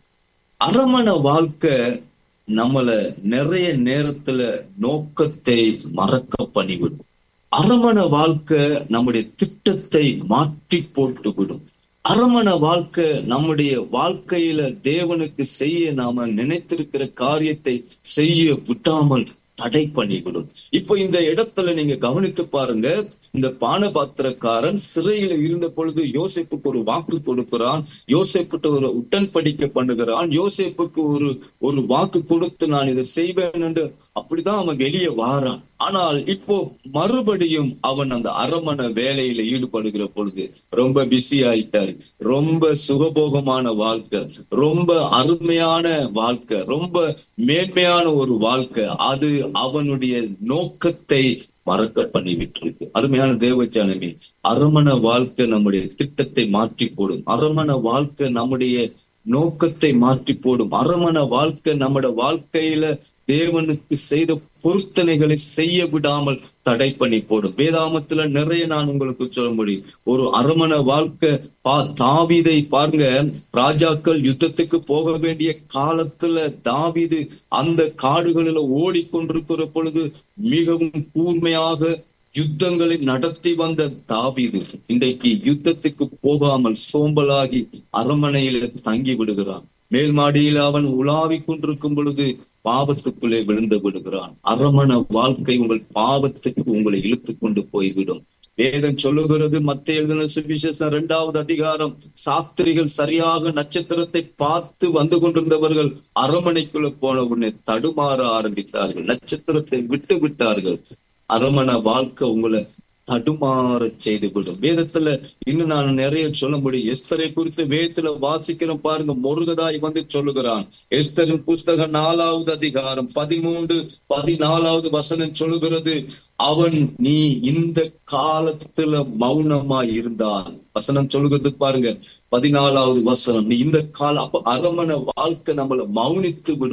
அரமனை வாழ்க்கை நம்மள நிறைய நேரத்துல நோக்கத்தை மறக்க பண்ணிவிடும். அரமனை வாழ்க்கை நம்முடைய திட்டத்தை மாற்றி போட்டு விடும். அரமனை வாழ்க்கை நம்முடைய வாழ்க்கையில தேவனுக்கு செய்ய நாம நினைத்திருக்கிற காரியத்தை செய்ய விட்டாமல் தடை பண்ணிவிடும். இப்போ இந்த இடத்துல நீங்க கவனித்து பாருங்க. இந்த பானபாத்திரக்காரன் சிறையில இருந்த பொழுது யோசேப்புக்கு ஒரு வாக்கு கொடுக்கிறான், யோசேப்புக்கு ஒரு உடன்படிக்கை பண்ணுகிறான், யோசேப்புக்கு ஒரு ஒரு வாக்கு கொடுத்து நான் இதை செய்வேன் என்று அப்படிதான் அவன் வெளியே வாரான். ஆனால் இப்போ மறுபடியும் அவன் அந்த அரமனை வேலையில ஈடுபடுகிற பொழுது ரொம்ப பிஸி ஆயிட்டாரு. ரொம்ப சுகபோகமான வாழ்க்கை, ரொம்ப அருமையான வாழ்க்கை, ரொம்ப மேன்மையான ஒரு வாழ்க்கை, அது அவனுடைய நோக்கத்தை மறக்க பண்ணி விட்டுருக்கு. அருமையான தேவஜனமே, அரமனை வாழ்க்கை நம்முடைய திட்டத்தை மாற்றி போடும். அரமனை வாழ்க்கை நம்முடைய நோக்கத்தை மாற்றி போடும். அரமனை வாழ்க்கை நம்முடைய வாழ்க்கையில தேவனுக்கு செய்த பொருத்தனைகளை செய்ய விடாமல் தடை பண்ணி போடும். வேதாமத்துல நிறைய நான் உங்களுக்கு சொல்ல முடியும். ஒரு அரமனை வாழ்க்கை பா தாவீதை பாருங்க. ராஜாக்கள் யுத்தத்துக்கு போக வேண்டிய காலத்துல தாவீது அந்த காடுகளில ஓடிக்கொண்டிருக்கிற பொழுது மிகவும் கூர்மையாக யுத்தங்களை நடத்தி வந்த தாவீது இன்றைக்கு யுத்தத்துக்கு போகாமல் சோம்பலாகி அரமனையில தங்கி விடுகிறான். மேல் மாடியில் அவன் உலாவிக் கொண்டிருக்கும் பொழுது பாவத்துக்குள்ளே விழுந்து விடுகிறான். அரமனை வாழ்க்கை உங்கள் பாவத்துக்கு உங்களை இழுத்துக் கொண்டு போய்விடும். வேதம் சொல்லுகிறது, மத்தேயு எழுதின சுவிசேஷம் இரண்டாவது அதிகாரம், சாஸ்திரிகள் சரியாக நட்சத்திரத்தை பார்த்து வந்து கொண்டிருந்தவர்கள் அரமனைக்குள்ள போன உடனே தடுமாற ஆரம்பித்தார்கள், நட்சத்திரத்தை விட்டு விட்டார்கள். அரமனை வாழ்க்கை உங்களை தடுமாற செய்துவிடும். வேதத்துல இன்னும் நான் நிறைய சொல்ல முடியும். எஸ்தரை குறித்து வேதத்துல வாசிக்கிறோம் பாருங்க. முருகதாய் வந்து சொல்லுகிறான். எஸ்தரின் புஸ்தகம் நாலாவது அதிகாரம் பதிமூன்று பதினாலாவது வசனம் சொல்லுகிறது, அவன் நீ இந்த காலத்துல மௌனமாய் இருந்தால், வசனம் சொல்லுகிறது பாருங்க பதினாலாவது வசனம், நீ இந்த கால அப்ப அரமனை வாழ்க்கை நம்மளை மௌனித்து விடும்.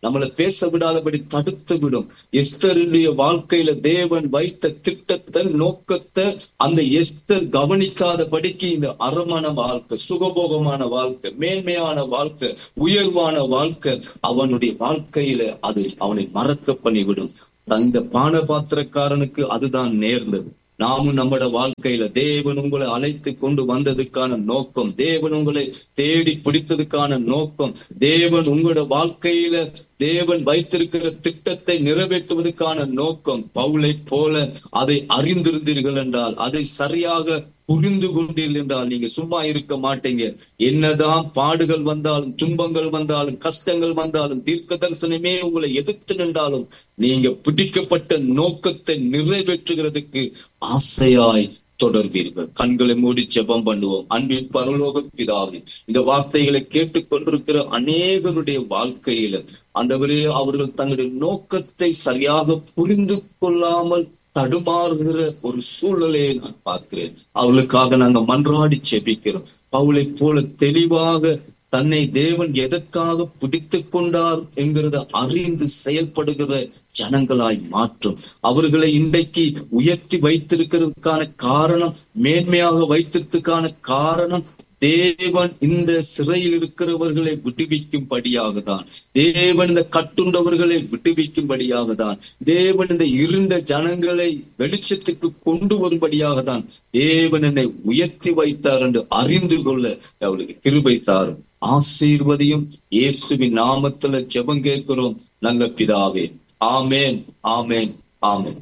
நம்மளை பேச விடாதபடி தடுத்து விடும். எஸ்தருடைய வாழ்க்கையில தேவன் வைத்த திட்டத்தை, நோக்கத்தை அந்த எஸ்தர் கவனிக்காதபடிக்கு இந்த அரமண வாழ்க்கை, சுகபோகமான வாழ்க்கை, மேன்மையான வாழ்க்கை, உயர்வான வாழ்க்கை அவனுடைய வாழ்க்கையில அது அவனை மறக்க பண்ணிவிடும். அந்த பானபாத்திரக்காரனுக்கு அதுதான் நேர்ந்தது. நாமும் நம்மட வாழ்க்கையில தேவன் உங்களை அழைத்து கொண்டு வந்ததுக்கான நோக்கம், தேவன் உங்களை தேடி பிடித்ததுக்கான நோக்கம், தேவன் உங்களோட வாழ்க்கையில தேவன் வைத்திருக்கிற திட்டத்தை நிறைவேற்றுவதற்கான நோக்கம், பவுலை போல அதை அறிந்திருந்தீர்கள் என்றால், அதை சரியாக புரிந்து கொண்டீர்கள் என்றால் நீங்க சும்மா இருக்க மாட்டீங்க. என்னதான் பாடுகள் வந்தாலும், துன்பங்கள் வந்தாலும், கஷ்டங்கள் வந்தாலும், தீர்க்க தரிசனமே உங்களை எதிர்த்து நின்றாலும் நீங்க பிடிக்கப்பட்ட நோக்கத்தை நிறைவேற்றுகிறதுக்கு ஆசையாய் தொடர்வீர்கள். கண்களை மூடி ஜெபம் பண்ணுவோம். அன்பின் பரலோக பிதாவே, இந்த வார்த்தைகளை கேட்டுக் கொண்டிருக்கிற அநேகருடைய வாழ்க்கையில ஆண்டவரே, அவர்கள் தங்களுடைய நோக்கத்தை சரியாக புரிந்து கொள்ளாமல் தடுமாறுகிற ஒரு சூழ்நிலையை நான் பார்க்கிறேன். அவர்களுக்காக நாங்க மன்றாடி செபிக்கிறோம். பவுலை போல தெளிவாக தன்னை தேவன் எதற்காக பிடித்து கொண்டார் என்கிறத அறிந்து செயல்படுகிற ஜனங்களாய் மாற்றும். அவர்களை இன்றைக்கு உயர்த்தி வைத்திருக்கிறதுக்கான காரணம், மேன்மையாக வைத்திருக்கிறதுக்கான காரணம், தேவன் இந்த சிறையில் இருக்கிறவர்களை விடுவிக்கும்படியாக தான், தேவன் இந்த கட்டுண்டவர்களை விடுவிக்கும்படியாக தான், தேவன் இந்த இருண்ட ஜனங்களை வெளிச்சத்துக்கு கொண்டு வரும்படியாக தான் தேவன் என்னை உயர்த்தி வைத்தார் என்று அறிந்து கொள்ள அவளுக்கு கிருபை தாரும். ஆசீர்வதியும். இயேசுவின் நாமத்துல ஜெபம் கேட்கிறோம் நல்ல பிதாவே. ஆமேன், ஆமேன், ஆமேன்.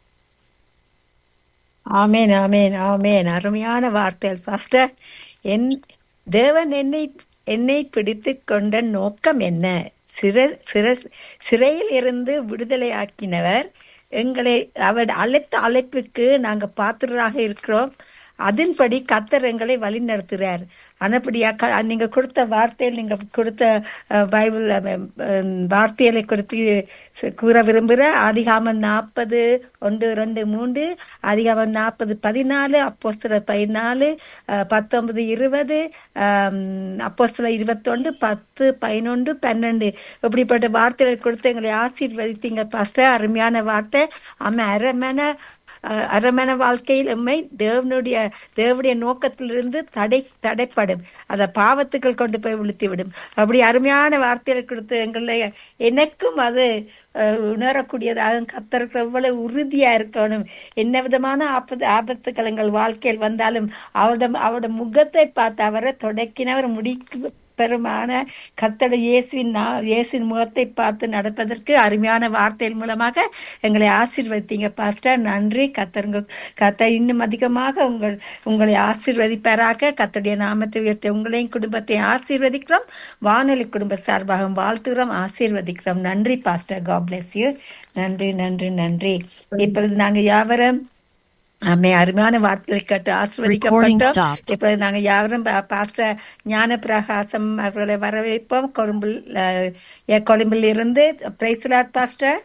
ஆமேன், ஆமேன், ஆமேன். அருமையான வார்த்தைகள் பாஸ்டர். என் தேவன் என்னை என்னை பிடித்து கொண்ட நோக்கம் என்ன? சிற சிற சிறையில் இருந்து விடுதலை ஆக்கினவர் எங்களை அவர் அழைத்த அழைப்பிற்கு நாங்க பாத்திரராக இருக்கிறோம். அதன்படி கர்த்தர் எங்களை வழி நடத்துகிறார். ஆனப்படியா நீங்க கொடுத்த வார்த்தையில், நீங்க கொடுத்த பைபிள் வார்த்தைகளை குறித்து கூற விரும்புகிற ஆதிகாமம் நாற்பது ஒன்று ரெண்டு மூன்று, ஆதிகாமம் நாற்பது பதினாலு, அப்போஸ்தலர் பதினாலு பத்தொன்பது இருபது, அப்போஸ்தலர் இருபத்தி ஒன்று பத்து பதினொன்று பன்னெண்டு, இப்படிப்பட்ட வார்த்தைகளை கொடுத்து எங்களை ஆசீர்வதித்தீங்க பாஸ்டர். அருமையான வார்த்தை. ஆமா, அருமையான அரமண வாழ்க்கையில் எம்மை தேவனுடைய தேவனுடைய நோக்கத்திலிருந்து தடை தடைப்படும், அதை பாவத்துக்கள் கொண்டு போய் விழுத்திவிடும். அப்படி அருமையான வார்த்தைகளை கொடுத்து எங்களை எனக்கும் அது உணரக்கூடியதாக கர்த்தருக்கு எவ்வளவு உறுதியா இருக்கணும். என்ன விதமான ஆபத்து ஆபத்துக்கள் எங்கள் வாழ்க்கையில் வந்தாலும் அவரோட அவரோட முகத்தை பார்த்து அவரை தொடக்கினவர் முடிக்கு பெருமான கர்த்தர் இயேசுவின் இயேசுவின் முகத்தை பார்த்து நடப்பதற்கு அருமையான வார்த்தையின் மூலமாக எங்களை ஆசீர்வதித்தீங்க பாஸ்டர். நன்றி. கர்த்தருங்க கர்த்தர் இன்னும் அதிகமாக உங்கள் உங்களை ஆசீர்வதிப்பாராக. கர்த்தருடைய நாமத்தை உயர்த்த உங்களையும் குடும்பத்தையும் ஆசீர்வதிக்கிறோம். வானொலி குடும்ப சார்பாக வாழ்த்துகிறோம், ஆசீர்வதிக்கிறோம். நன்றி பாஸ்டர். God bless you. நன்றி, நன்றி, நன்றி. இப்பொழுது நாங்க யாவரும் ஆமே அருமையான வார்த்தைகளை கேட்டு ஆசீர்வதிக்கப்பட்டோம். இப்ப நாங்க யாரும் பாஸ்டர் ஞான பிரகாசம் அவர்களை வரவேற்போம். கொழும்பில் கொழும்பில் இருந்து. Praise the Lord pastor.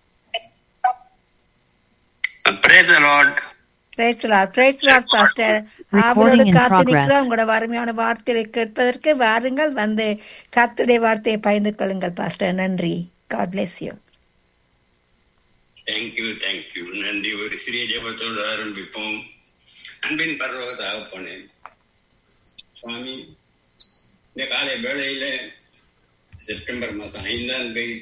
Praise the Lord. Praise the Lord. Praise the Lord pastor. அவரோடு காத்து நிற்கிறோம் உங்களோட அருமையான வார்த்தைகளை கேட்பதற்கு. வாருங்கள், வந்து கர்த்தருடைய வார்த்தையை பகிர்ந்து கொள்ளுங்கள் பாஸ்டர். நன்றி. God bless you. Thank you, thank you. நன்றி. ஒரு சிறிய ஜெபத்தோடு ஆரம்பிப்போம். அன்பின் பரலோக தகப்பனே, சுவாமி, இந்த காலை வேளையில செப்டம்பர் மாசம் ஐந்தாம் தேதி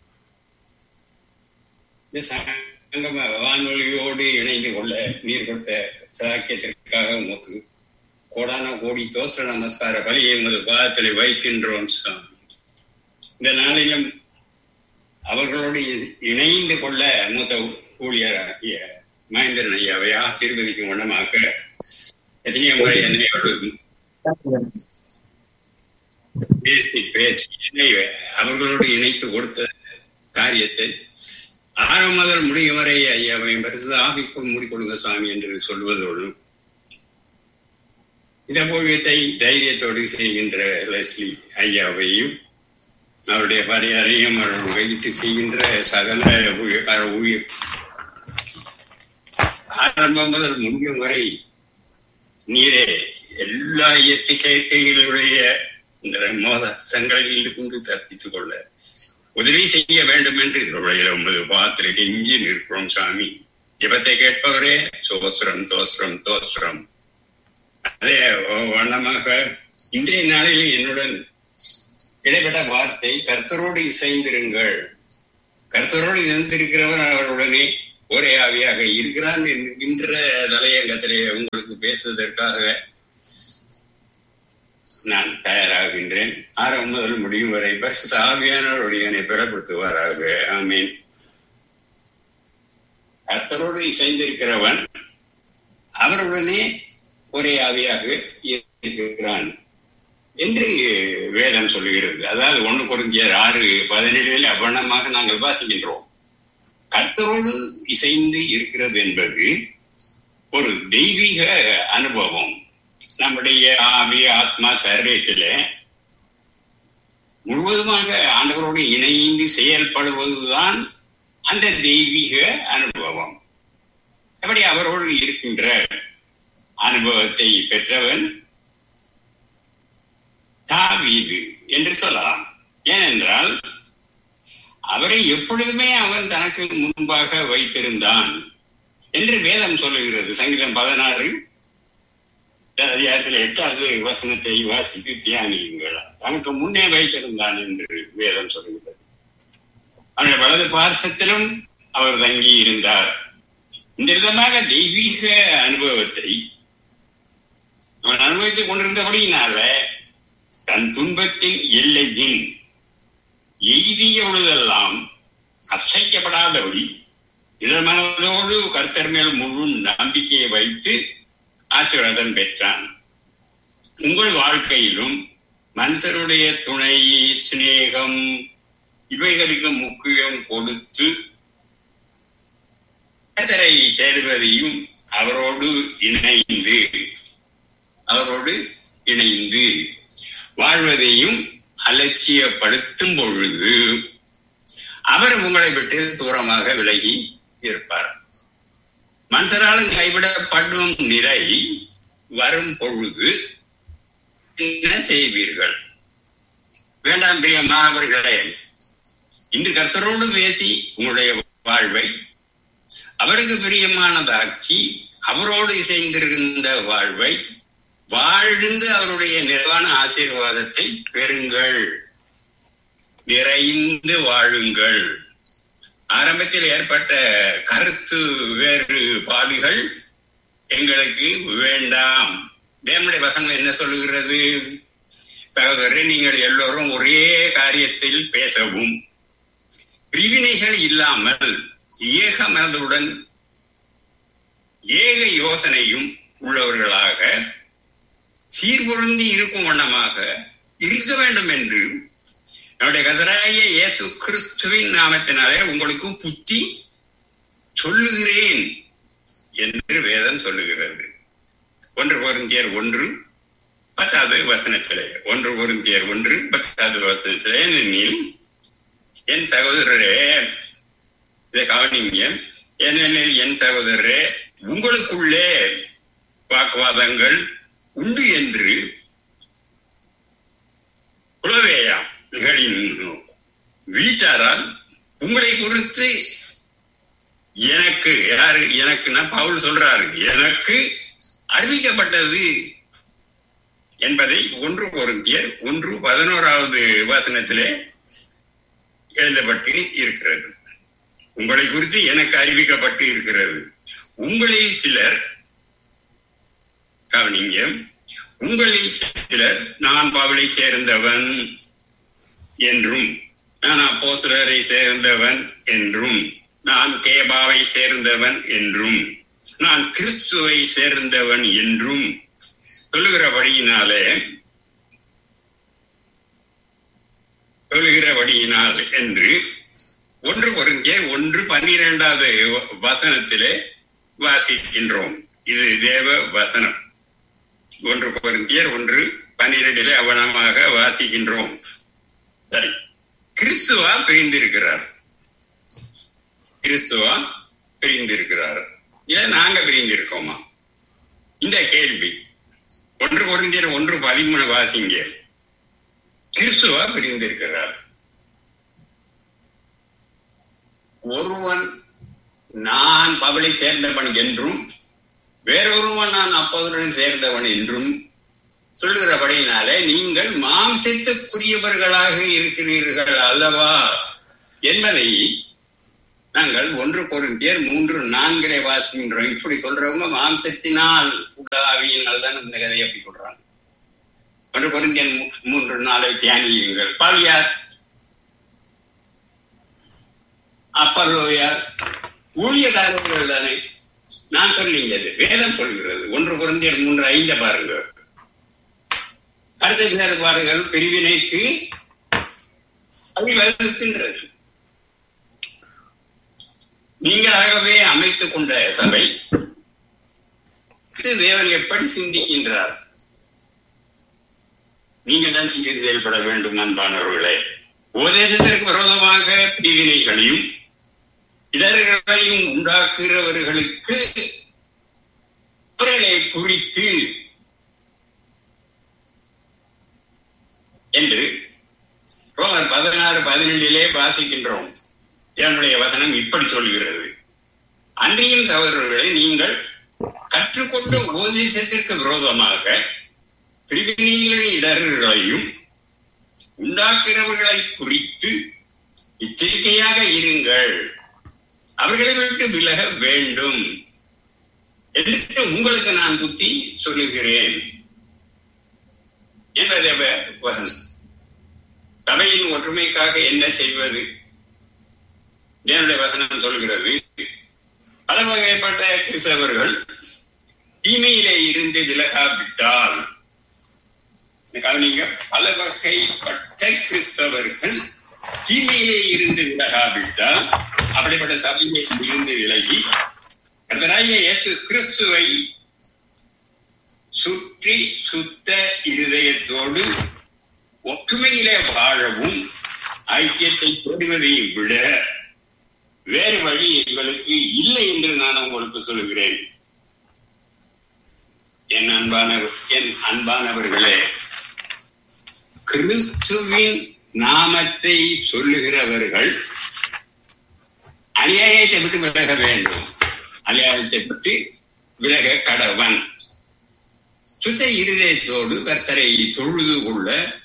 இந்த சங்கம வானொலியோடு இணைந்து கொள்ள நீர் கொடுத்த சாக்கியத்திற்காக உமக்கு கோடான கோடி தோச நமஸ்கார பலியை உமது பாதத்தில் வைக்கின்றோம் சுவாமி. இந்த நாளிலும் அவர்களோடு இணைந்து கொள்ள மூத்த ஊழியர் மகேந்திரன் ஐயாவை ஆசீர்வதிக்கும் வண்ணமாக எத்தனையோ முறை என்னையோடு பேசி பேசி என்னை அவர்களோடு இணைத்து கொடுத்த காரியத்தை ஆரம்ப முதல் முடியும் வரை ஐயாவை பரிசு ஆபிக்கும் மூடிக்கொடுங்க சுவாமி என்று சொல்வதோடு இந்த ஊழியத்தை தைரியத்தோடு செய்கின்ற லெஸ்லி ஐயாவையும் அவருடைய பரிகாரையும் அவர்கள் வைத்து செய்கின்ற சகல ஊழியக்கார ஊழியர் ஆரம்பம் முதல் முடியும் வரை நீரே எல்லா இயற்கை செயற்கைகளுடைய இந்த மோத சங்கங்களில் இருந்து தப்பித்துக் கொள்ள உதவி செய்ய வேண்டும் என்று உமது பாத்திர கெஞ்சி நிற்கிறோம் சாமி. ஜெபத்தை கேட்பவரே சோஸ்திரம் தோஸ்திரம் தோஸ்திரம். அதே வண்ணமாக இன்றைய நாளில் என்னுடன் இடைப்பட்ட வார்த்தை கர்த்தரோடு இசைந்திருங்கள். கர்த்தரோடு இணைந்திருக்கிறவர் அவருடனே ஒரே ஆவியாக இருக்கிறான் என்கின்ற தலையங்கத்திலே உங்களுக்கு பேசுவதற்காக நான் தயாராகின்றேன். ஆரம்பம் முதல் முடியும் வரை பரிசுத்த ஆவியானவருடைய என்னை பெறப்படுத்துவாராக. ஆமீன். கர்த்தரோடு இசைந்திருக்கிறவன் அவருடனே ஒரே ஆவியாக இருக்கிறான் என்று வேதம் சொல்லுகிறது. அதாவது ஒன்று கொரிந்தியர் ஆறு பதினேழில் அவ்வண்ணமாக நாங்கள் வாசிக்கின்றோம். கர்த்தரோடு இசைந்து இருக்கிறது என்பது ஒரு தெய்வீக அனுபவம். நம்முடைய ஆவி ஆத்மா சரீரத்தில முழுவதுமாக ஆண்டவரோடு இணைந்து செயல்படுவதுதான் அந்த தெய்வீக அனுபவம். அப்படி அவரோடு இருக்கின்ற அனுபவத்தை பெற்றவன் தாவீது என்று சொல்லலாம். ஏனென்றால் அவரை எப்பொழுதுமே அவன் தனக்கு முன்பாக வைத்திருந்தான் என்று வேதம் சொல்லுகிறது. சங்கீதம் பதினாறு அதிகாரத்தில் எட்டாவது வசனத்தை வாசித்து தியானியுங்கள். தனக்கு முன்னே வைத்திருந்தான் என்று வேதம் சொல்லுகிறது. அவனுடைய வலது பார்சத்திலும் அவர் தங்கி இருந்தார். இந்த விதமாக தெய்வீக அனுபவத்தை அவன் அனுபவித்துக் கொண்டிருந்தபடியினால தன் துன்பத்தின் எல்லையின் எய்திய பொழுதெல்லாம் அசைக்கப்படாதபடி இதமனதோடு கர்த்தர் மேல் முழு நம்பிக்கையை வைத்து ஆசீர்வாதம் பெற்றான். உங்கள் வாழ்க்கையிலும் மனுஷருடைய துணை, சிநேகம் இவைகளுக்கு முக்கியம் கொடுத்து கர்த்தரை தேடுவதையும் அவரோடு இணைந்து அவரோடு இணைந்து வாழ்வதையும் அலட்சியப்படுத்தும் பொழுது அவர் உங்களை விட்டு தூரமாக விலகி இருப்பார். மனுஷராலும் கைவிடப்படும் நிலை வரும் பொழுது என்ன செய்வீர்கள்? வேண்டாம் பிரியமானவர்களே, இன்று கர்த்தரோடு பேசி உங்களுடைய வாழ்வை அவருக்கு பிரியமானதாக்கி அவரோடு இசைந்திருந்த வாழ்வை வாழ்ந்து அவருடைய நிறைவான ஆசீர்வாதத்தை பெறுங்கள். நிறைந்து வாழுங்கள். ஆரம்பத்தில் ஏற்பட்ட கருத்து வேறுபாடுகள் எங்களுக்கு வேண்டாம். தேவனுடைய வசனம் என்ன சொல்லுகிறது? சகோதரரே, நீங்கள் எல்லோரும் ஒரே காரியத்தில் பேசவும் பிரிவினைகள் இல்லாமல் ஏக மனதுடன் ஏக யோசனையும் உள்ளவர்களாக சீர்பொருந்தி இருக்கும் வண்ணமாக இருக்க வேண்டும் என்று நம்முடைய கர்த்தராகிய இயேசு கிறிஸ்துவின் நாமத்தினாலே உங்களுக்கு புத்தி சொல்லுகிறேன் என்று வேதம் சொல்லுகிறது. ஒன்று கொரிந்தியர் ஒன்று பத்தாவது வசனத்திலே ஒன்று கொரிந்தியர் ஒன்று பத்தாவது வசனத்திலே நில் என் சகோதரரே, இதை கவனிங்க. ஏனெனில் என் சகோதரரே, உங்களுக்குள்ளே வாக்குவாதங்கள் உண்டு என்று குலவேயாம் வீட்டாரால் உங்களை குறித்து எனக்கு யாரு எனக்குன்னா பவுல் சொல்றாரு, எனக்கு அறிவிக்கப்பட்டது என்பதை ஒன்று கொரிந்தியர் ஒன்று பதினோராவது வசனத்திலே எழுதப்பட்டு இருக்கிறது. உங்களை குறித்து எனக்கு அறிவிக்கப்பட்டு இருக்கிறது. உங்களில் சிலர் கவனிங்க, உங்களில் சிலர் நான் பவுலை சேர்ந்தவன் என்றும், நான் அப்போஸ்தலரை சேர்ந்தவன் என்றும், நான் கேபாவை சேர்ந்தவன் என்றும், நான் கிறிஸ்துவை சேர்ந்தவன் என்றும் சொல்லுகிறபடியினாலே சொல்லுகிறபடியினால் என்று ஒன்று கொரிந்தியர் ஒன்று பன்னிரெண்டாவது வசனத்திலே வாசிக்கின்றோம். இது தேவ வசனம். ஒன்று கொரிந்தியர் ஒன்று பன்னிரெண்டிலே அவனமாக வாசிக்கின்றோம். சரி, கிறிஸ்துவா பிரிந்திருக்கிறார். கிறிஸ்துவா பிரிந்திருக்கிறார். ஏன் நாங்க பிரிந்திருக்கோமா? இந்த கேள்வி ஒன்று கொரிந்தியர் ஒன்று பதிமூணு வாசிங்க. கிறிஸ்துவா பிரிந்திருக்கிறார். ஒருவன் நான் பவுலை சேர்ந்தவன் என்றும் வேறொருவன் நான் அப்போதுடன் சேர்ந்தவன் என்றும் சொல்லுகிறபடியினாலே நீங்கள் மாம்சத்துக்குரியவர்களாக இருக்கிறீர்கள் அல்லவா என்பதை நாங்கள் ஒன்று கொரிந்தியர் மூன்று நான்கிலே வாசிக்கின்றோம். இப்படி சொல்றவங்க மாம்சத்தினால் உடாவியினால் தான் இந்த கதையை அப்படி சொல்றாங்க. ஒன்று கொரிந்தியர் மூன்று நாளை தியானியுங்கள். பாவியார், அப்பல்லோயார் ஊழியக்காரர்கள் தானே. நான் சொல்லிங்க, வேதம் சொல்கிறது. ஒன்று கொரிந்தியர் மூன்று ஐந்த பாருங்க. அடுத்த வேறுபாடுகள் பிரிவினைக்கு வழிவகுக்கின்றது. நீங்களாகவே அமைத்துக் கொண்ட சபை தேவன் எப்படி சிந்திக்கின்றார்? நீங்கள் தான் சிந்தித்து செயல்பட வேண்டும் அன்பானவர்களே. உபதேசத்திற்கு விரோதமாக பிரிவினைகளையும் இடர்களையும் உண்டாக்குகிறவர்களுக்கு அவர்களை குறித்து என்று ரோமர் பதினாறு பதினேழிலே வாசிக்கின்றோம். என்னுடைய வசனம் இப்படி சொல்கிறது: அன்றையும் சகோதரர்களை, நீங்கள் கற்றுக்கொண்ட உபதேசத்திற்கு விரோதமாக பிரிவினைகளின் இடர்களையும் உண்டாக்குகிறவர்களை குறித்து எச்சரிக்கையாக இருங்கள், அவர்களை விட்டு விலக வேண்டும் என்று உங்களுக்கு நான் புத்தி சொல்லுகிறேன் என்பதை வசனம். சபையின் ஒற்றுமைக்காக என்ன செய்வது? தேவனுடைய வசனம் சொல்கிறது, பல வகைப்பட்ட கிறிஸ்தவர்கள் தீமையிலே இருந்து விலகாவிட்டால், நீங்க பல வகைப்பட்ட கிறிஸ்தவர்கள் தீமையிலே இருந்து விலகாவிட்டால், அப்படிப்பட்ட சபையை இருந்து விலகி கர்த்தராகிய இயேசு கிறிஸ்துவை சுற்றி சுத்த இருதயத்தோடு ஒற்றுமையிலே வாழவும் ஐக்கியத்தை பெறுவதையும் விட வேறு வழி எங்களுக்கு இல்லை என்று நான் உங்களுக்கு சொல்லுகிறேன். என் அன்பானவர் என் அன்பானவர்களே, கிறிஸ்துவின் நாமத்தை சொல்லுகிறவர்கள் அநியாயத்தை விட்டு விலக வேண்டும். அநியாயத்தை பற்றி விலக கடவன். சுத்த இருதயத்தோடு கர்த்தரை தொழுது கொள்ள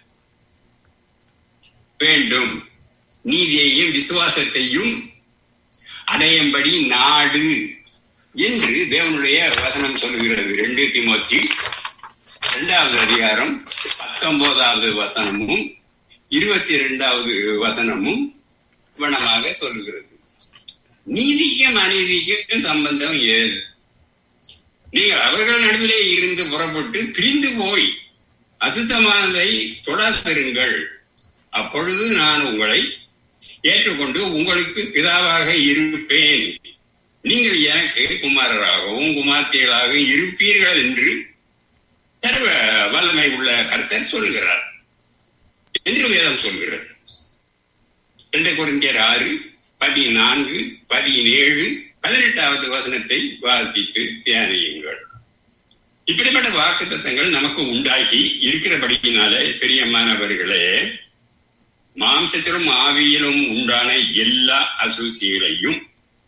வேண்டும். நீதியையும் விசுவாசத்தையும் அடையும்படி நாடு என்று தேவனுடைய வசனம் சொல்லுகிறது. ரெண்டு தீமோத்தி இரண்டாவது அதிகாரம் பத்தொன்பதாவது வசனமும் இருபத்தி இரண்டாவது வசனமும் வனமாக சொல்லுகிறது. நீதிக்கும் அநீதிக்கும் சம்பந்தம் ஏது? நீங்கள் அவர்கள் நடுவிலே இருந்து புறப்பட்டு பிரிந்து போய் அசுத்தமானதை தொடாதிருங்கள், அப்பொழுது நான் உங்களை ஏற்றுக்கொண்டு உங்களுக்கு பிதாவாக இருப்பேன், நீங்கள் எனக்கு குமாரராகவும் குமார்த்திகளாக இருப்பீர்கள் என்று சர்வ வல்லமை உள்ள கர்த்தர் சொல்கிறார் என்று வேதம் சொல்கிறது. இரண்டு கொரிந்தியர் ஆறு பதினான்கு பதினேழு பதினெட்டாவது வசனத்தை வாசித்து தியானியுங்கள். இப்படிப்பட்ட வாக்குத்தத்தங்கள் நமக்கு உண்டாகி இருக்கிறபடியினாலே பெரியமானவர்களே, மாம்சத்திலும் ஆவியிலும் உண்டான எல்லா அசூசிகளையும்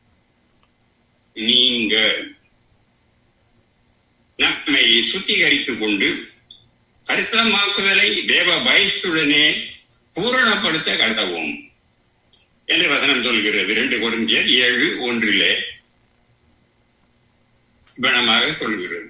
நீங்க நம்மை சுத்திகரித்துக் கொண்டு பரிசுத்தமாக்குதலை தேவ பயத்துடனே பூரணப்படுத்த கடவும் என்று வசனம் சொல்கிறது. இரண்டு கொரிந்தியர் ஏழு ஒன்றிலே கவனமாக சொல்கிறது.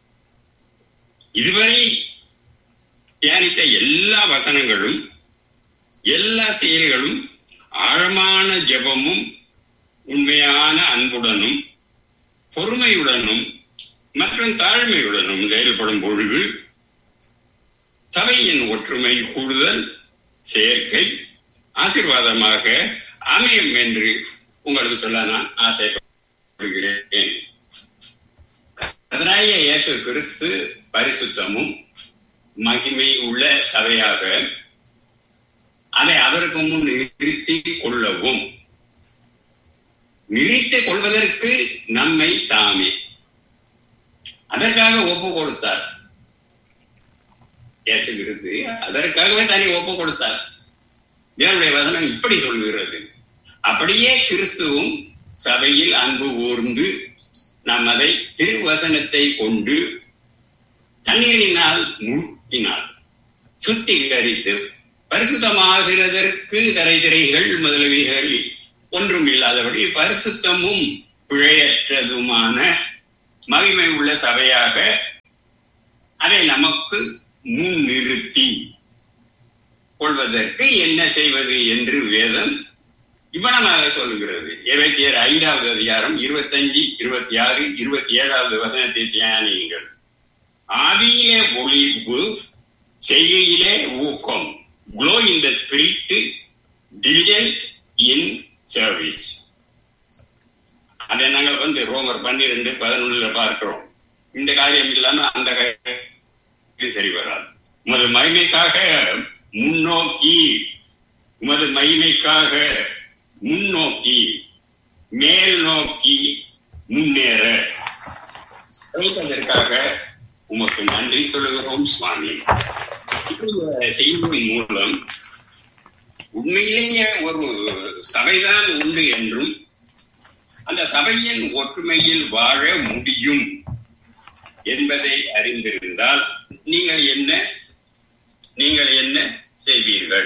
இதுவரை தியானித்த எல்லா வசனங்களும் எல்லா செயல்களும் ஆழமான ஜெபமும் உண்மையான அன்புடனும் பொறுமையுடனும் மற்றும் தாழ்மையுடனும் செயல்படும் பொழுது சபையின் ஒற்றுமை கூடுதல் சேர்க்கை ஆசீர்வாதமாக அமையும் என்று உங்களுக்கு சொல்ல நான் ஆசைப்படுகிறேன். கர்த்தராகிய இயேசு கிறிஸ்து பரிசுத்தமும் மகிமை உள்ள சபையாக அதை அதற்கு முன் நிறுத்திக் கொள்ளவும், நிறுத்திக் கொள்வதற்கு நம்மை தாமே அதற்காக ஒப்பு கொடுத்தார். இயேசு கிறிஸ்து அதற்காகவே தனி ஒப்பு கொடுத்தார். தேவனுடைய வசனம் இப்படி சொல்கிறது: அப்படியே கிறிஸ்துவும் சபையில் அன்பு கூர்ந்து நாம் அதை திருவசனத்தை கொண்டு தண்ணீரினால் மூழ்கினால் சுத்திகரித்து பரிசுத்தமாகிறதற்கு கரைதிரைகள் முதலவிகள் ஒன்றும் இல்லாதபடி பரிசுத்தமும் பிழையற்றதுமான மகிமை உள்ள சபையாக அதை நமக்கு முன்னிறுத்தி கொள்வதற்கு என்ன செய்வது என்று வேதம் இவ்வளமாக சொல்லுகிறது. எபேசியர் ஐந்தாவது அதிகாரம் இருபத்தி அஞ்சு இருபத்தி ஆறு இருபத்தி ஏழாவது வசனத்தை தியானியுங்கள். ஆவியிலே ஒளிவு, செய்கையிலே ஊக்கம், grow in the spirit, diligent in service. அதை நாங்கள் வந்து ரோமர் பன்னிரெண்டு பதினொன்னுல பார்க்கிறோம். இந்த காரியம் இல்லாம அந்த காரியம் சரி வராது. உமது மகிமைக்காக முன்னோக்கி உமது மகிமைக்காக முன்னோக்கி மேல் நோக்கி முன்னேற வைப்பதற்காக உமக்கு நன்றி சொல்லுகிறோம் சுவாமி. செய்தியின் மூலம் உண்மையிலேயே ஒரு சபைதான் உண்டு என்றும் அந்த சபையின் ஒற்றுமையில் வாழ முடியும் என்பதை அறிந்திருந்தால் நீங்கள் என்ன நீங்கள் என்ன செய்வீர்கள்?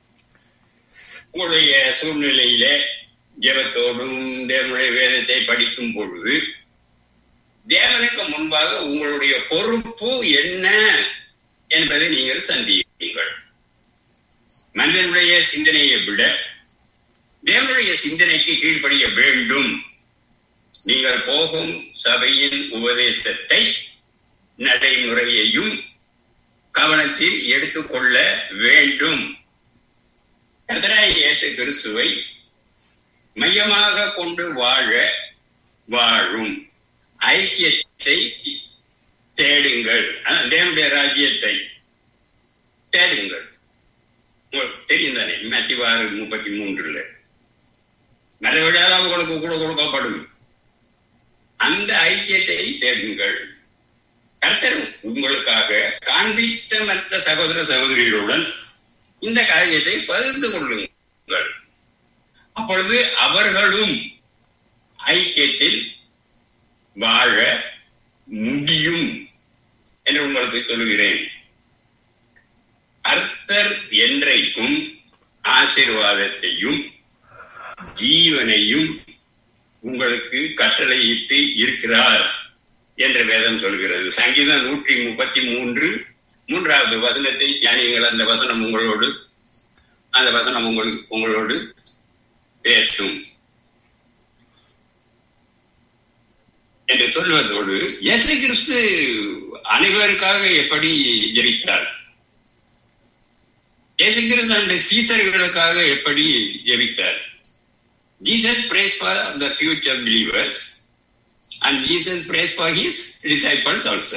உங்களுடைய சூழ்நிலையிலே ஜெபத்தோடும் தேவனுடைய வேதத்தை படிக்கும் பொழுது தேவனுக்கு முன்பாக உங்களுடைய பொறுப்பு என்ன என்பதை நீங்கள் சந்திப்பீர்கள். மனிதனுடைய சிந்தனையை விட தேவனுடைய சிந்தனைக்கு கீழ்ப்படிய வேண்டும். நீங்கள் போகும் சபையின் உபதேசத்தை நடைமுறையையும் கவனத்தில் எடுத்துக்கொள்ள வேண்டும். கர்த்தராகிய இயேசு கிறிஸ்துவை மையமாக கொண்டு வாழ வாழும் ஐக்கியத்தை தேடுங்கள். தேவனுடைய ராஜ்யத்தை தேடுங்கள். உங்களுக்கு தெரியும் தானே, மத்தேயு ஆறு முப்பத்தி மூன்றுல மறுபடியாக உங்களுக்கு கூட கொடுக்கப்படும். அந்த ஐக்கியத்தை தேடுங்கள். கர்த்தர் உங்களுக்காக காண்பித்த மற்ற சகோதர சகோதரிகளுடன் இந்த காரியத்தை பகிர்ந்து கொள்ளுங்கள். அப்பொழுது அவர்களும் ஐக்கியத்தில் வாழ முடியும் என்று உங்களுக்கு சொல்லுகிறேன். கர்த்தர் என்றைக்கும் ஆசீர்வாதத்தையும் ஜீவனையும் உங்களுக்கு கட்டளையிட்டு இருக்கிறார் என்று வேதம் சொல்கிறது. சங்கீதம் நூற்றி முப்பத்தி மூன்று மூன்றாவது வசனத்தை தியானியுங்கள். அந்த வசனம் உங்களோடு அந்த வசனம் உங்களுக்கு உங்களோடு பேசும் என்று சொல்வதோடு இயேசு கிறிஸ்து அனைவருக்காக எப்படி ஜெபித்தார், இயேசு கிறிஸ்து அந்த சீசர்களுக்காக எப்படி ஜெபித்தார். Jesus prays for the future believers and Jesus prays for his disciples also.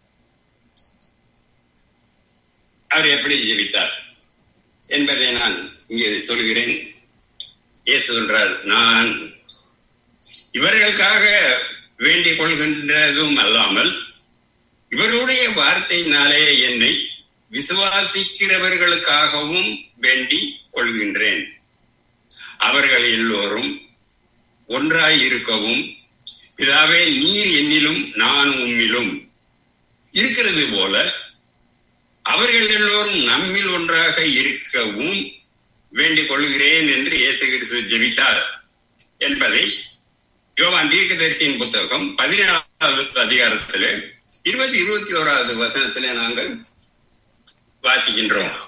அவர் எப்படி ஜெபித்தார் என்பதை நான் இங்கே சொல்கிறேன். இயேசு சொல்றார், நான் இவர்களுக்காக வேண்டிக் கொள்கின்றதும் அல்லாமல் இவருடைய வார்த்தையினாலே என்னை விசுவாசிக்கிறவர்களுக்காகவும் வேண்டிக் கொள்கின்றேன். அவர்கள் எல்லோரும் ஒன்றாய் இருக்கவும், பிதாவே நீர் என்னிலும் நான் உம்மிலும் இருக்கிறது போல அவர்கள் எல்லோரும் நம்மில் ஒன்றாக இருக்கவும் வேண்டிக் கொள்கிறேன் என்று இயேசு கிறிஸ்து ஜெபித்தார் என்பதை யோவான் தீர்க்கதரிசியின் புத்தகம் பதினேழாவது அதிகாரத்திலே இருபத்தி இருபத்தி ஓராவது வசனத்திலே நாங்கள் வாசிக்கின்றோம்.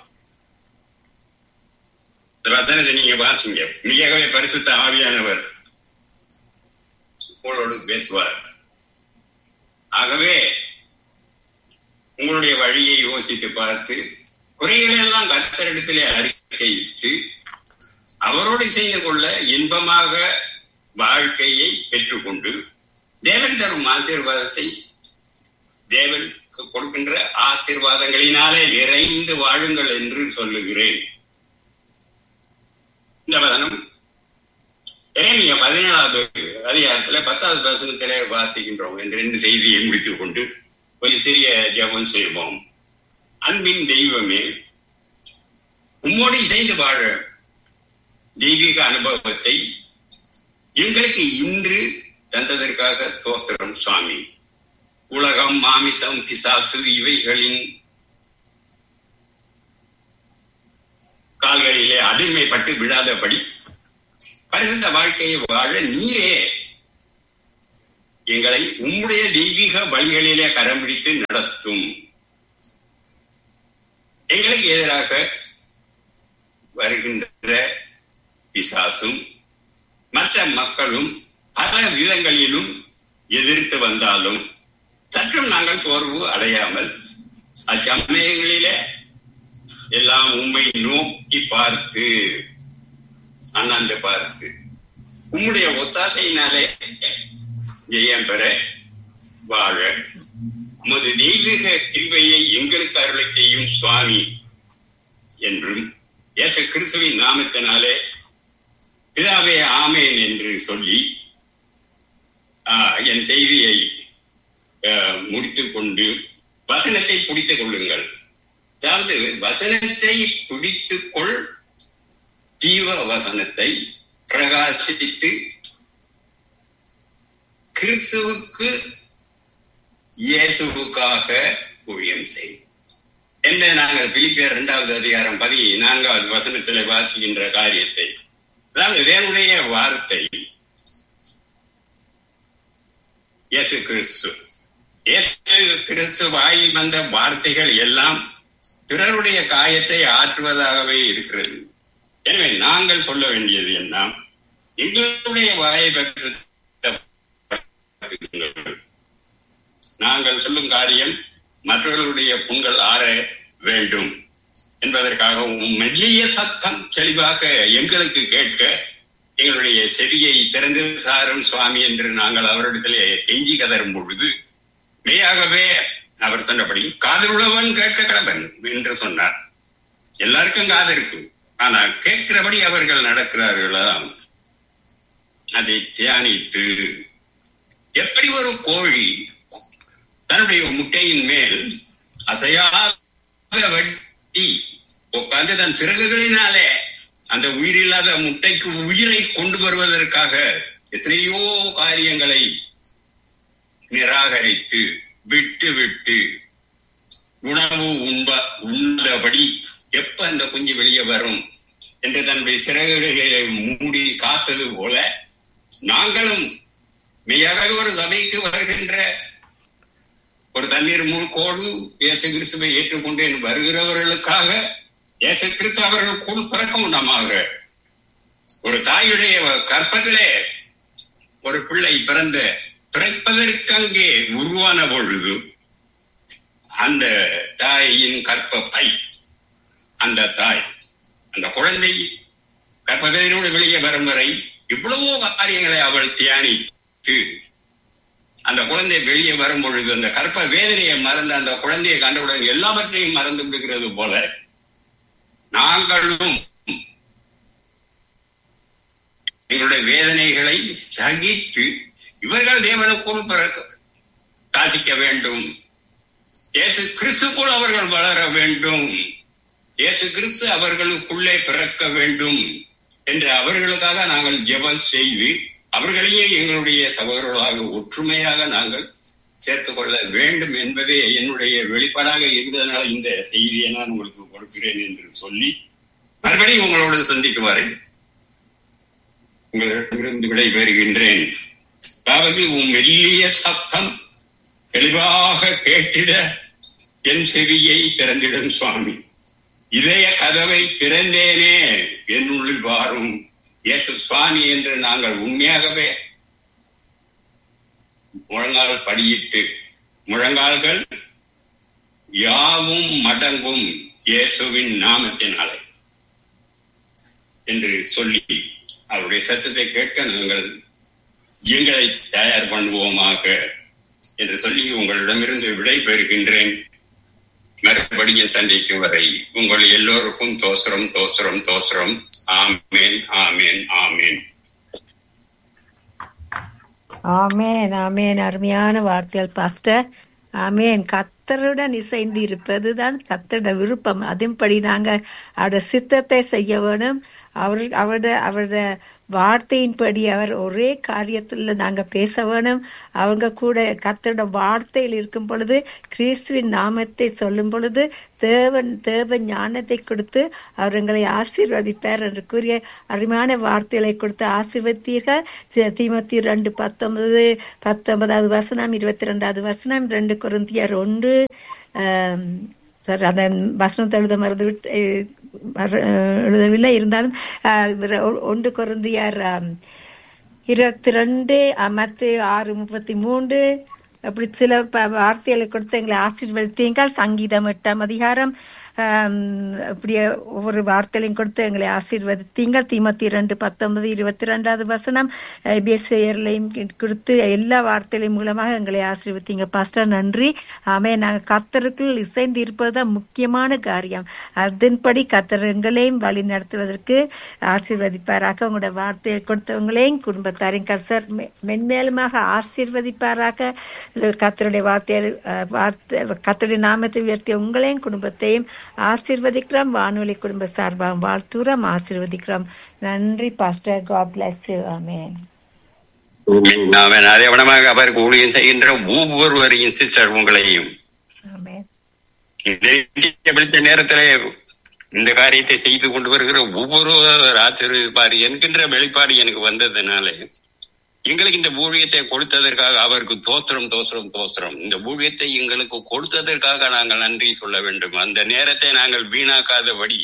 வசனத்தை நீங்க வாசிங்க. மிகவே பரிசுத்த ஆவியானவர் உங்களோடு பேசுவார். ஆகவே உங்களுடைய வழியை யோசித்து பார்த்து குறைகளெல்லாம் கர்த்தரிடத்திலே அறிக்கையிட்டு அவரோடு செய்து கொள்ள இன்பமாக வாழ்க்கையை பெற்றுக்கொண்டு தேவன் தரும் ஆசீர்வாதத்தை தேவன் கொடுக்கின்ற ஆசீர்வாதங்களினாலே நிறைந்து வாழுங்கள் என்று சொல்லுகிறேன். இந்த வசனம் எரேமியா பதினேழாவது அதிகாரத்துல பத்தாவது வசனத்திலே வாசிக்கின்றோம் என்று ரெண்டு செய்தியை முடித்துக் கொண்டு ஒரு சிறிய ஜெபம் செய்வோம். அன்பின் தெய்வமே, உம்மோடு செய்து வாழ தெய்வீக அனுபவத்தை எங்களுக்கு இன்று தந்ததற்காக தோத்திரம் சுவாமி. உலகம், மாமிசம், பிசாசு இவைகளின் கால்களிலே அடிமைப்பட்டு விடாதபடி பரிசுத்த வாழ்க்கையை வாழ நீரே எங்களை உம்முடைய தெய்வீக வழிகளிலே கரம் பிடித்து நடத்தும். எங்களுக்கு எதிராக வருகின்ற பிசாசும் மற்ற மக்களும் பல விதங்களிலும் எதிர்த்து வந்தாலும் சற்றும் நாங்கள் சோர்வு அடையாமல் அச்சமயங்களிலே எல்லாம் உம்மை நோக்கி பார்த்து அண்ணாந்து பார்த்து உம்முடைய ஒத்தாசையினாலே ஜெயம் பெற வாழ உமது தெய்வீக கிருபையை எங்களுக்கு அருளை செய்யும் சுவாமி என்றும் இயேசு கிறிஸ்துவின் நாமத்தினாலே பிதாவே ஆமேன் என்று சொல்லி என் செய்தியை முடித்துக் கொண்டு வசனத்தை பிடித்துக் கொள்ளுங்கள். அதாவது வசனத்தை பிடித்துக் கொள், ஜீவ வசனத்தை பிரகாசித்து கிறிஸ்துவுக்கு இயேசுவுக்காக ஊழியம் செய் என்ன நாங்கள் பிலிப்பியர் இரண்டாவது அதிகாரம் பதி நான்காவது வசனத்திலே வாசிக்கின்ற காரியத்தை, அதாவது தேவனுடைய வார்த்தை இயேசு கிறிஸ்து இயேசு கிறிஸ்து வாயில் வந்த வார்த்தைகள் எல்லாம் பிறருடைய காயத்தை ஆற்றுவதாகவே இருக்கிறது. எனவே நாங்கள் சொல்ல வேண்டியது என்ன? எங்களுடைய வாயை பெற்று நாங்கள் சொல்லும் காரியம் மற்றவர்களுடைய புண்கள் ஆற வேண்டும் என்பதற்காக மெல்லிய சத்தம் தெளிவாக எங்களுக்கு கேட்க எங்களுடைய செவியை திறந்து சாரும் சுவாமி என்று நாங்கள் அவரிடத்திலே கெஞ்சி கதரும் பொழுது மெய்யாகவே அவர் சொன்னபடி காதுள்ளவன் கேட்க கடவன் என்று சொன்னார். எல்லாருக்கும் காது இருக்கு, ஆனா கேட்கிறபடி அவர்கள் நடக்கிறார்களா? அதை தியானித்து எப்படி ஒரு கோழி தன்னுடைய முட்டையின் மேல் அசையாத வட்டி உட்கார்ந்து தன் சிறகுகளினாலே அந்த உயிரில்லாத முட்டைக்கு உயிரை கொண்டு வருவதற்காக எத்தனையோ காரியங்களை நிராகரித்து விட்டு விட்டு உணவு உண்ப உண்ணபடி எப்ப அந்த குஞ்சு வெளியே வரும் என்று தன்னுடைய சிறகுகளை மூடி காத்தது போல நாங்களும் மெய்யாக ஒரு சபைக்கு வருகின்ற ஒரு தண்ணீர் மூழ்கோடு இயேசு கிறிஸ்துவை ஏற்றுக்கொண்டு வருகிறவர்களுக்காக இயேசு கிறிஸ்து அவர்களுக்குள் பிறக்க உண்டமாக ஒரு தாயுடைய கற்பத்திலே ஒரு பிள்ளை பிறந்த பிறப்பதற்கங்கே உருவான பொழுது அந்த தாயின் கற்பப்பை அந்த தாய் அந்த குழந்தை கற்பப்பையோடு வெளியே வரும் வரை இவ்வளவோ காரியங்களை அவள் தியானித்து அந்த குழந்தை வெளியே வரும் பொழுது அந்த கற்ப வேதனையை மறந்து அந்த குழந்தையை கண்டவுடன் எல்லாவற்றையும் மறந்து விடுகிறது போல நாங்களும் எங்களுடைய வேதனைகளை சகித்து இவர்கள் தேவனுக்குள் பிறக்க காசிக்க வேண்டும், இயேசு கிறிஸ்துக்குள் அவர்கள் வளர வேண்டும், இயேசு கிறிஸ்து அவர்களுக்குள்ளே பிறக்க வேண்டும் என்று அவர்களுக்காக நாங்கள் ஜெபம் செய்து அவர்களையே எங்களுடைய சகோதரர்களாக ஒற்றுமையாக நாங்கள் சேர்த்துக் கொள்ள வேண்டும் என்பதே என்னுடைய வெளிப்பாடாக இருந்ததனால இந்த செய்தியை நான் உங்களுக்கு கொடுக்கிறேன் என்று சொல்லி மறுபடியும் உங்களோடு சந்திக்குமாறு உங்களிடமிருந்து விடைபெறுகின்றேன். அதாவது உன் மெல்லிய சத்தம் தெளிவாக கேட்டிட என் செவியை திறந்திடும் சுவாமி. இதய கதவை திறந்தேனே என் உள்ளில் வாரும் இயேசு சுவாமி என்று நாங்கள் உண்மையாகவே முழங்கால் படியிட்டு முழங்கால்கள் யாவும் மடங்கும் இயேசுவின் நாமத்தினாலே என்று சொல்லி அவருடைய சத்தத்தை கேட்க நாங்கள் எங்களை தயார் பண்ணுவோமாக என்று சொல்லி உங்களிடமிருந்து விடை பெறுகின்றேன். மறுபடியும் சந்திக்கும் வரை உங்கள் எல்லோருக்கும் தோசரம் தோசரம் தோசரம். ஆமேன் ஆமேன் ஆமேன் ஆமேன் ஆமேன். அருமையான வார்த்தைகள் பாஸ்டர். ஆமேன். கத் கர்த்தருடன் இசைந்து இருப்பதுதான் கர்த்தருடைய விருப்பம். அதன்படி நாங்க அவருடைய சித்தத்தை செய்ய வேணும். அவர் அவருடைய அவருடைய வார்த்தையின்படி அவர் ஒரே காரியத்துல நாங்க பேச வேணும். அவங்க கூட கர்த்தருடைய வார்த்தையில் இருக்கும் பொழுது, கிறிஸ்துவின் நாமத்தை சொல்லும் பொழுது தேவன் தேவ ஞானத்தை கொடுத்து அவர் எங்களை ஆசீர்வதிப்பார் என்று கூறிய அருமையான வார்த்தைகளை கொடுத்து ஆசீர்வதித்தீர்கள். தீமோத்தேயு ரெண்டு பத்தொன்பது பத்தொன்பதாவது வசனம், இருபத்தி ரெண்டாவது வசனம், ரெண்டு கொரிந்தியர் ஒன்று ஆஹ் சார் அந்த வசனத்தை எழுத மறந்து விட்டு எழுதவில்லை, இருந்தாலும் ஒன்று கொரிந்தியர் இருபத்தி ரெண்டு மத்து ஆறு முப்பத்தி மூன்று அப்படி சில வார்த்தைகளை கொடுத்து எங்களை ஆசீர்வதித்தீங்கள். சங்கீதம் எட்டாம் அதிகாரம் அப்படியே ஒவ்வொரு வார்த்தையிலையும் கொடுத்து எங்களை ஆசீர்வதித்தீங்கள். தீமோத்தேயு ரெண்டு பத்தொன்பது இருபத்தி ரெண்டாவது வசனம் எபிஎஸ்ஐலையும் கொடுத்து எல்லா வார்த்தைகளின் மூலமாக எங்களை ஆசீர்வதித்தீங்க. பாஸ்டர் நன்றி. ஆமே, நாங்கள் கர்த்தருக்குள் இசைந்து இருப்பதுதான் முக்கியமான காரியம். அதன்படி கர்த்தர் எங்களையும் வழி நடத்துவதற்கு ஆசீர்வதிப்பாராக. உங்களோட வார்த்தையை கொடுத்தவங்களையும் குடும்பத்தாரையும் கர்த்தர் மென்மேலுமாக ஆசீர்வதிப்பாராக. கர்த்தருடைய வார்த்தையை வார்த்தை கர்த்தருடைய நாமத்தை உயர்த்திய உங்களையும் குடும்பத்தையும் ஆசீர்வதிக்கிறோம். வானொலி குடும்ப சார்பாக வாழ்த்துறோம், ஆசீர்வதிக்கிறோம். நன்றி பாஸ்டர். God bless you. ஆமென். அதே வனமாக அவருக்கு ஊழியம் செய்கின்ற ஒவ்வொருவரையும் சிஸ்டர் உங்களையும் நேரத்திலே இந்த காரியத்தை செய்து கொண்டு வருகிற ஒவ்வொருவர் ஆசீர்வதிப்பார் என்கின்ற வெளிப்பாடு எனக்கு வந்ததுனால எங்களுக்கு இந்த ஊழியத்தை கொடுத்ததற்காக அவருக்கு தோத்திரம் தோத்திரம் தோத்திரம். இந்த ஊழியத்தை எங்களுக்கு கொடுத்ததற்காக நாங்கள் நன்றி சொல்ல வேண்டும். அந்த நேரத்தை நாங்கள் வீணாக்காதபடி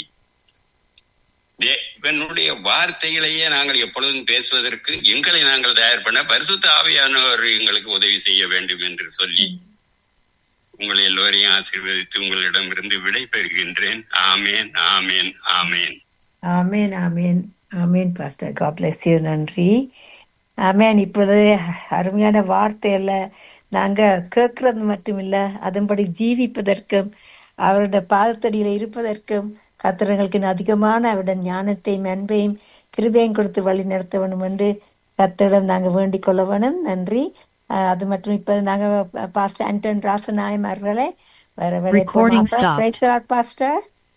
என்னுடைய வார்த்தைகளையே நாங்கள் எப்பொழுதும் பேசுவதற்கு எங்களை நாங்கள் தயார் பண்ண பரிசுத்த ஆவியானவர் எங்களுக்கு உதவி செய்ய வேண்டும் என்று சொல்லி உங்களை எல்லோரையும் ஆசீர்வதித்து உங்களிடமிருந்து விடை பெறுகின்றேன். ஆமேன், ஆமேன், ஆமேன், ஆமேன், ஆமேன், ஆமேன். Pastor God bless you. நன்றி. ஆமேன். இப்பொழுது அருமையான வார்த்தையில நாங்க கேட்கறது மட்டும் இல்ல, அதன்படி ஜீவிப்பதற்கும் அவருடைய பாதத்தடியில இருப்பதற்கும் கர்த்தர்களுக்கு அதிகமான அவருடைய ஞானத்தையும் அன்பையும் கிருபையும் கொடுத்து வழி நடத்த வேணும் என்று கர்த்தரிடம் நாங்க வேண்டிக் கொள்ள வேணும். நன்றி. அது மட்டும் இப்ப நாங்க பாஸ்டர் ஆண்டன் ராசநாயம் அவர்களை வேற வேலை pastor.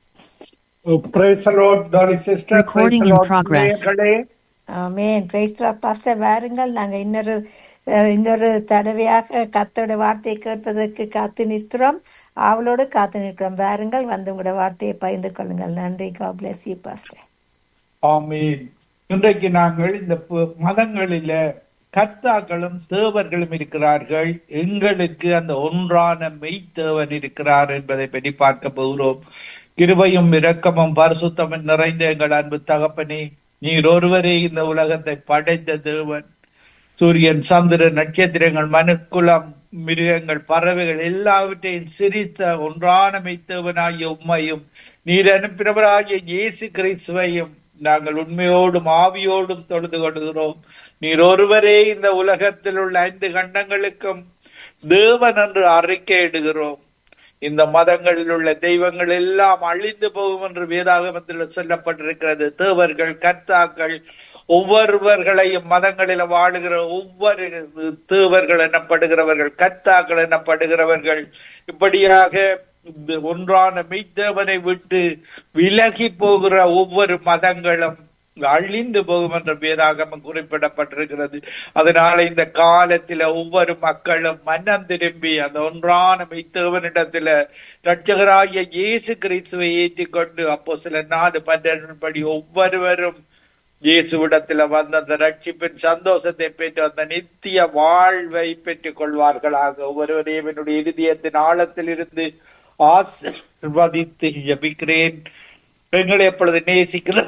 Praise the Lord, Dolly sister. Recording in progress. Amen. Praise the Lord pastor. வாருங்கள், நாங்க இன்னொரு இன்னொரு தடவையாக கர்த்தருடைய வார்த்தையை கேட்பதற்கு காத்து நிற்கிறோம், அவளோடு காத்து நிற்கிறோம். வாருங்கள், வந்து உங்களோட வார்த்தையை பகிர்ந்து கொள்ளுங்கள். நன்றி. God bless you pastor. ஆமென். இன்றைக்கு நாங்கள் இந்த மதங்களில கர்த்தாக்களும் தேவர்களும் இருக்கிறார்கள், எங்களுக்கு அந்த ஒன்றான மெய்த்தேவன் இருக்கிறார் என்பதை பற்றி பார்க்க போகிறோம். கிருபையும் இரக்கமும் பரிசுத்தமும் நிறைந்த எங்கள் அன்பு தகப்பனே, நீர் ஒருவரே இந்த உலகத்தை படைத்த தேவன். சூரியன், சந்திரன், நட்சத்திரங்கள், மனுக்குலம், மிருகங்கள், பறவைகள் எல்லாவற்றையும் சிரித்த ஒன்றான மெய்த்தேவனாகிய உம்மையும் நீர் அனுப்பினவராகிய இயேசு கிறிஸ்துவையும் நாங்கள் உண்மையோடும் ஆவியோடும் தொழுது கொள்கிறோம். நீர் ஒருவரே இந்த உலகத்தில் உள்ள ஐந்து கண்டங்களுக்கும் தேவன் என்று அறிக்கையிடுகிறோம். இந்த மதங்களில் உள்ள தெய்வங்கள் எல்லாம் அழிந்து போகும் என்று வேதாகமத்தில் சொல்லப்பட்டிருக்கிறது. தேவர்கள், கர்த்தாக்கள், ஒவ்வொருவர்களையும் மதங்களில் வாழுகிற ஒவ்வொரு தேவர்கள் எனப்படுகிறவர்கள், கர்த்தாக்கள் எனப்படுகிறவர்கள், இப்படியாக ஒன்றான மெய்த்தேவனை விட்டு விலகி போகிற ஒவ்வொரு மதங்களும் அழிந்து போகும் என்ற வேதாகமம் குறிப்பிடப்பட்டிருக்கிறது. அதனால இந்த காலத்தில ஒவ்வொரு மக்களும் மனம் திரும்பி அந்த ஒன்றான மெய்த்தேவனிடத்தில இரட்சகராகிய இயேசு கிறிஸ்துவை ஏற்றிக்கொண்டு அப்போ சில நாடு படி ஒவ்வொருவரும் இயேசுவிடத்துல வந்து அந்த ரட்சிப்பின் சந்தோஷத்தை பெற்று அந்த நித்திய வாழ்வை பெற்றுக் கொள்வார்களாக. ஒவ்வொருவரையும் என்னுடைய இருதயத்தின் ஆழத்தில் இருந்து ஆசீர்வதித்து ஜெபிக்கிறேன். எங்களை எப்பொழுது நேசிக்கிற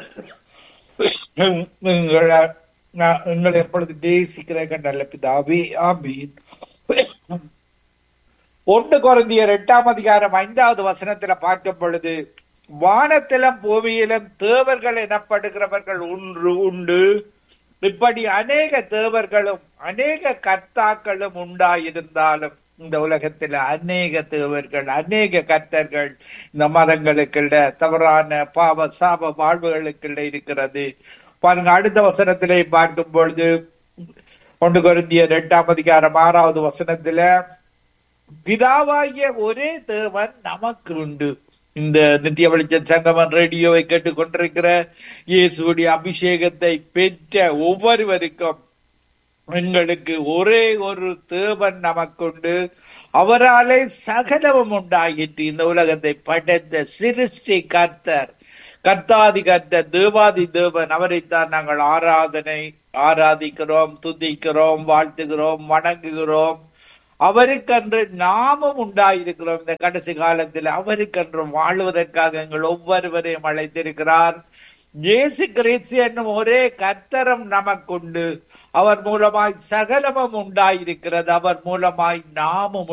எங்களை எப்பொழுது நேசிக்கிறேன் நல்ல பிதாவே, ஆமீன். ஒன்று கொரிந்தியர் எட்டாம் அதிகாரம் ஐந்தாவது வசனத்துல பார்க்கும் பொழுது, வானத்திலும் பூமியிலும் தேவர்கள் எனப்படுகிறவர்கள் ஒன்று உண்டு, இப்படி அநேக தேவர்களும் அநேக கர்த்தாக்களும் உண்டாயிருந்தாலும் இந்த உலகத்துல அநேக தேவர்கள், அநேக கர்த்தர்கள் இந்த மதங்களுக்குள்ள தவறான பாவ சாப வாழ்வுகளுக்குள்ள இருக்கிறது. பாருங்க, அடுத்த வசனத்திலே பார்க்கும் பொழுது ஒன்று கொரிந்தியர் எட்டாம் அதிகாரம் ஆறாவது வசனத்துல, பிதாவாகிய ஒரே தேவன் நமக்கு உண்டு. இந்த நித்திய வெளிச்ச சங்கமன் ரேடியோவை கேட்டுக் கொண்டிருக்கிற இயேசுடைய அபிஷேகத்தை பெற்ற ஒவ்வொருவருக்கும் எங்களுக்கு ஒரே ஒரு தேவன் நமக்குண்டு. அவராலே சகலமும் உண்டாயிற்று. இந்த உலகத்தை படைத்த சிருஷ்டி கர்த்தர், கர்த்தாதி கர்த்தர், தேவாதி தேவன், அவரைத்தான் நாங்கள் ஆராதனை ஆராதிக்கிறோம், துதிக்கிறோம், வாழ்த்துகிறோம், வணங்குகிறோம். அவருக்கென்று நாமும் உண்டாயிருக்கிறோம். இந்த கடைசி காலத்தில் அவருக்கென்று வாழ்வதற்காக எங்கள் ஒவ்வொருவரையும் அழைத்திருக்கிறார். இயேசு கிறிஸ்து என்னும் ஒரே கர்த்தரும் நமக்குண்டு. அவர் மூலமாய் சகலமும் உண்டாயிருக்கிறது. அவர் மூலமாய் நாமும்